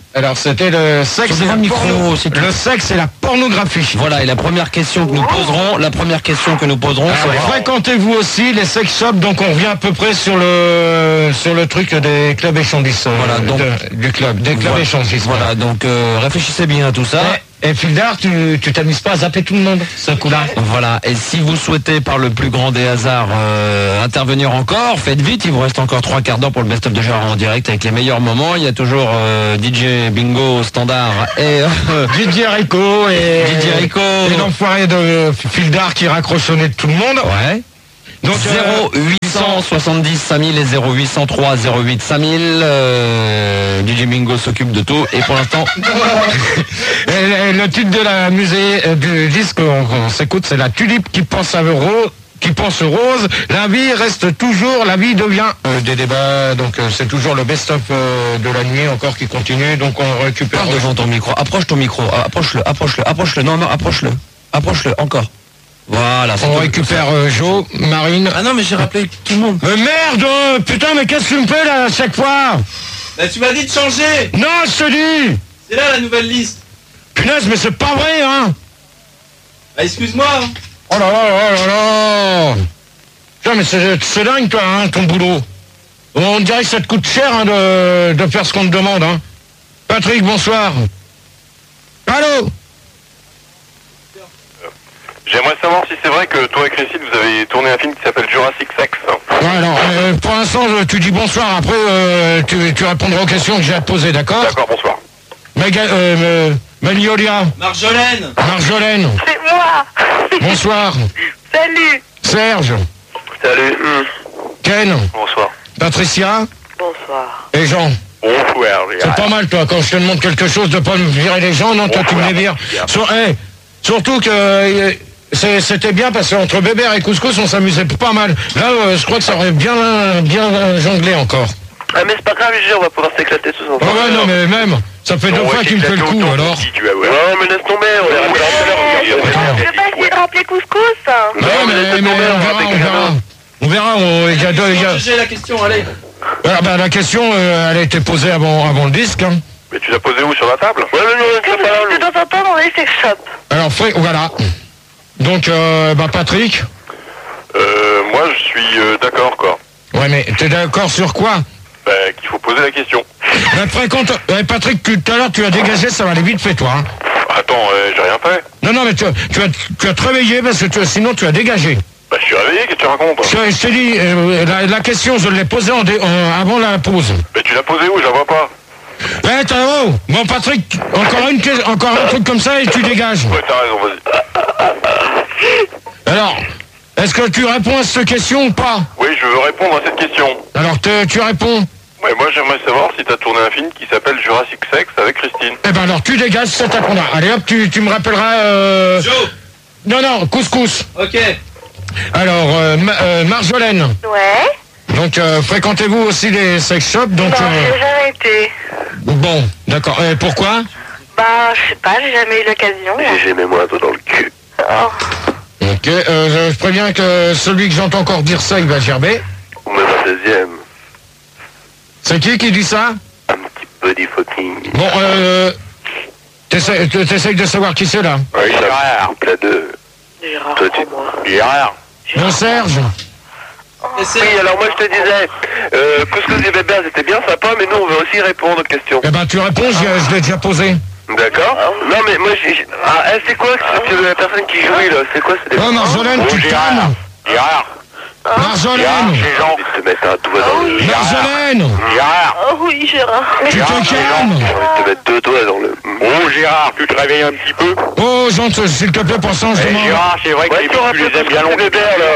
Alors c'était le sexe Sur et un la micro, c'est tout. le sexe et la pornographie. Voilà, et la première question que nous poserons, c'est Fréquentez-vous aussi les sex shops? Donc on revient à peu près sur le truc des clubs échangistes. Voilà, donc- des clubs échangistes. Voilà, donc réfléchissez bien à tout ça. Et Fildar, tu t'amuses pas à zapper tout le monde, ce coup-là? Voilà, et si vous souhaitez par le plus grand des hasards intervenir encore, faites vite, il vous reste encore 3 quarts d'heure pour le best-of de Gérard en direct avec les meilleurs moments. Il y a toujours DJ Bingo standard et Didier Rico et l'enfoiré de Fildar qui raccrochonnait de tout le monde. Ouais. Donc 0870 5000 et 0803 08 5000. DJ Bingo s'occupe de tout et pour l'instant et le titre de la du disque qu'on s'écoute, c'est la tulipe qui pense rose. La vie reste toujours, la vie devient des débats. Donc c'est toujours le best-of de la nuit encore qui continue. Donc on récupère. parle devant ton micro, approche ton micro, approche-le, non, approche-le, encore. Voilà, c'est On tout. récupère Jo, Marine. Ah non, mais j'ai rappelé tout le monde. Merde, putain, mais qu'est-ce que tu me fais là à chaque fois? Bah, tu m'as dit de changer. Non, je te dis. C'est là la nouvelle liste. Punaise, mais c'est pas vrai, hein. Bah, excuse-moi. Hein. Oh là là là là là. Putain, mais c'est dingue, toi, hein, ton boulot. On dirait que ça te coûte cher hein, de faire ce qu'on te demande. Hein. Patrick, bonsoir. Allô? J'aimerais savoir si c'est vrai que toi et Christine, vous avez tourné un film qui s'appelle Jurassic Sex. Ouais, alors, pour l'instant, tu dis bonsoir. Après, tu répondras aux questions que j'ai à te poser, d'accord? D'accord, bonsoir. Magnolia. Marjolaine. C'est moi. Bonsoir. Salut. Serge. Salut. Ken. Bonsoir. Patricia. Bonsoir. Et Jean. Bonsoir. C'est pas mal, toi, quand je te demande quelque chose, de pas me virer les gens. Non, toi, tu me les vires. Surtout que c'était bien parce qu'entre Bébert et Couscous, on s'amusait pas mal. Là, je crois que ça aurait bien jonglé encore. Ah mais c'est pas grave, on va pouvoir s'éclater tous ensemble. Ouais, non, mais même, ça fait 2 fois qu'il me fait le coup, alors. Non mais laisse tomber, on verra tout à Je vais pas essayer de rappeler couscous. Non, mais on verra, il y a deux... J'ai la question, allez. La question, elle a été posée avant le disque, hein. Mais tu l'as posé où, sur la table? Ouais mais non, Que vous êtes de temps en temps dans les sex shops. Alors, voilà. Donc, Patrick. Moi je suis d'accord quoi. Ouais, mais t'es d'accord sur quoi? Qu'il faut poser la question. Patrick, tout à l'heure, tu as dégagé, ça va aller vite fait, toi. Hein. Attends, j'ai rien fait. Non, mais tu as te réveillé parce que sinon tu as dégagé. Bah je suis réveillé, qu'est-ce que tu racontes? Je t'ai dit, la question, je l'ai posée avant la pause. Mais tu l'as posée où? Je la vois pas. Bon, Patrick, encore un truc comme ça et tu dégages. Ouais, t'as raison, vas-y. Alors, est-ce que tu réponds à cette question ou pas? Oui, je veux répondre à cette question. Alors, tu réponds? Ouais, moi j'aimerais savoir si t'as tourné un film qui s'appelle Jurassic Sex avec Christine. Eh ben alors, tu dégages, ça t'apprendra. Allez hop, tu me rappelleras... Joe. Non, couscous. Ok. Alors, Marjolaine. Ouais. Donc, fréquentez-vous aussi les sex shops? Donc, Non, j'ai jamais été. Bon, d'accord. Pourquoi? Bah, je sais pas, j'ai jamais eu l'occasion. J'ai mes moi un peu dans le cul. Oh. Ok, je préviens que celui que j'entends encore dire ça, il va gerber. Ou même un deuxième. C'est qui dit ça? Un petit body fucking. Bon, t'essayes de savoir qui c'est là? Oui, ça coupe la deux. Gérard, Toi, tu... prends-moi. Gérard. Bon, Serge. Oui, alors moi je te disais, Couscous et Bébert c'était bien sympa, mais nous on veut aussi répondre aux questions. Eh ben, tu réponds, je l'ai déjà posé. D'accord. Non mais moi c'est quoi la personne qui jouit là? C'est quoi? C'est des... Oh, Marjolaine, tu te calmes. Gérard. Marjolaine. C'est Jean. Je vais te mettre un doigt dans le... Marjolaine. Gérard. Oh oui, Gérard. Tu te calmes. J'ai envie de te mettre 2 doigts dans le... Oh Gérard, tu te réveilles un petit peu? Oh, Jean, s'il te plaît, pour ça, je demande. Gérard, c'est vrai que les bites tu les aimes bien longues.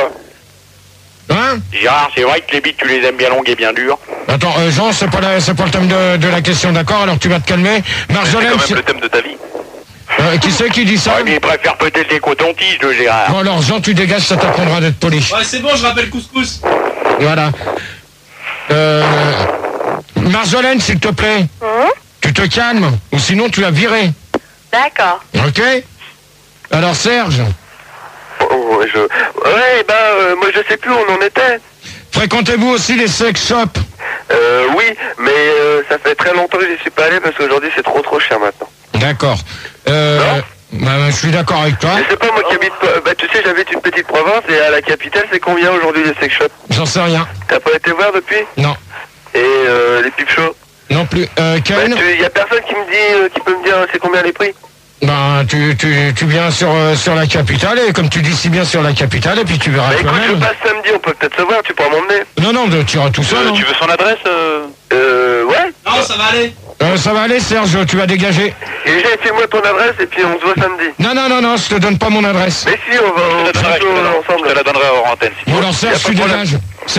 Hein? Gérard, c'est vrai que les bites tu les aimes bien longues et bien dures. Attends, Jean, c'est pas le thème de la question, d'accord? Alors tu vas te calmer. C'est Marjolaine, quand même le thème de ta vie. qui c'est qui dit ça? Ouais, mais il préfère peut-être les cotons-tiges, le Gérard. Bon, alors, Jean, tu dégages, ça t'apprendra d'être poli. Ouais, c'est bon, je rappelle couscous. Voilà. Marjolaine, s'il te plaît. Tu te calmes, ou sinon tu l'as viré. D'accord. Ok? Alors, Serge, Ouais, moi je sais plus où on en était. fréquentez-vous aussi les sex shops? Oui, mais ça fait très longtemps que j'y suis pas allé parce qu'aujourd'hui c'est trop cher maintenant. D'accord. Je suis d'accord avec toi. Je sais pas, moi qui habite... tu sais, j'habite une petite province et à la capitale, c'est combien aujourd'hui les sex shops? J'en sais rien. T'as pas été voir depuis? Non. Et les pipe shows? Non plus. Ken, y a personne qui me dit, qui peut me dire c'est combien les prix? Tu viens sur la capitale et comme tu dis si bien sur la capitale et puis tu verras écoute, toi-même. je passe samedi, on peut peut-être se voir, tu pourras m'emmener. Non, tu iras tout seul. Tu veux son adresse Ouais. Non, ça va aller. Ça va aller, Serge, tu vas dégager. Et j'ai fait moi ton adresse et puis on se voit samedi. Non, je te donne pas mon adresse. Mais si, on va ensemble. Je te la donnerai hors antenne. Bon, alors Serge, tu dégages.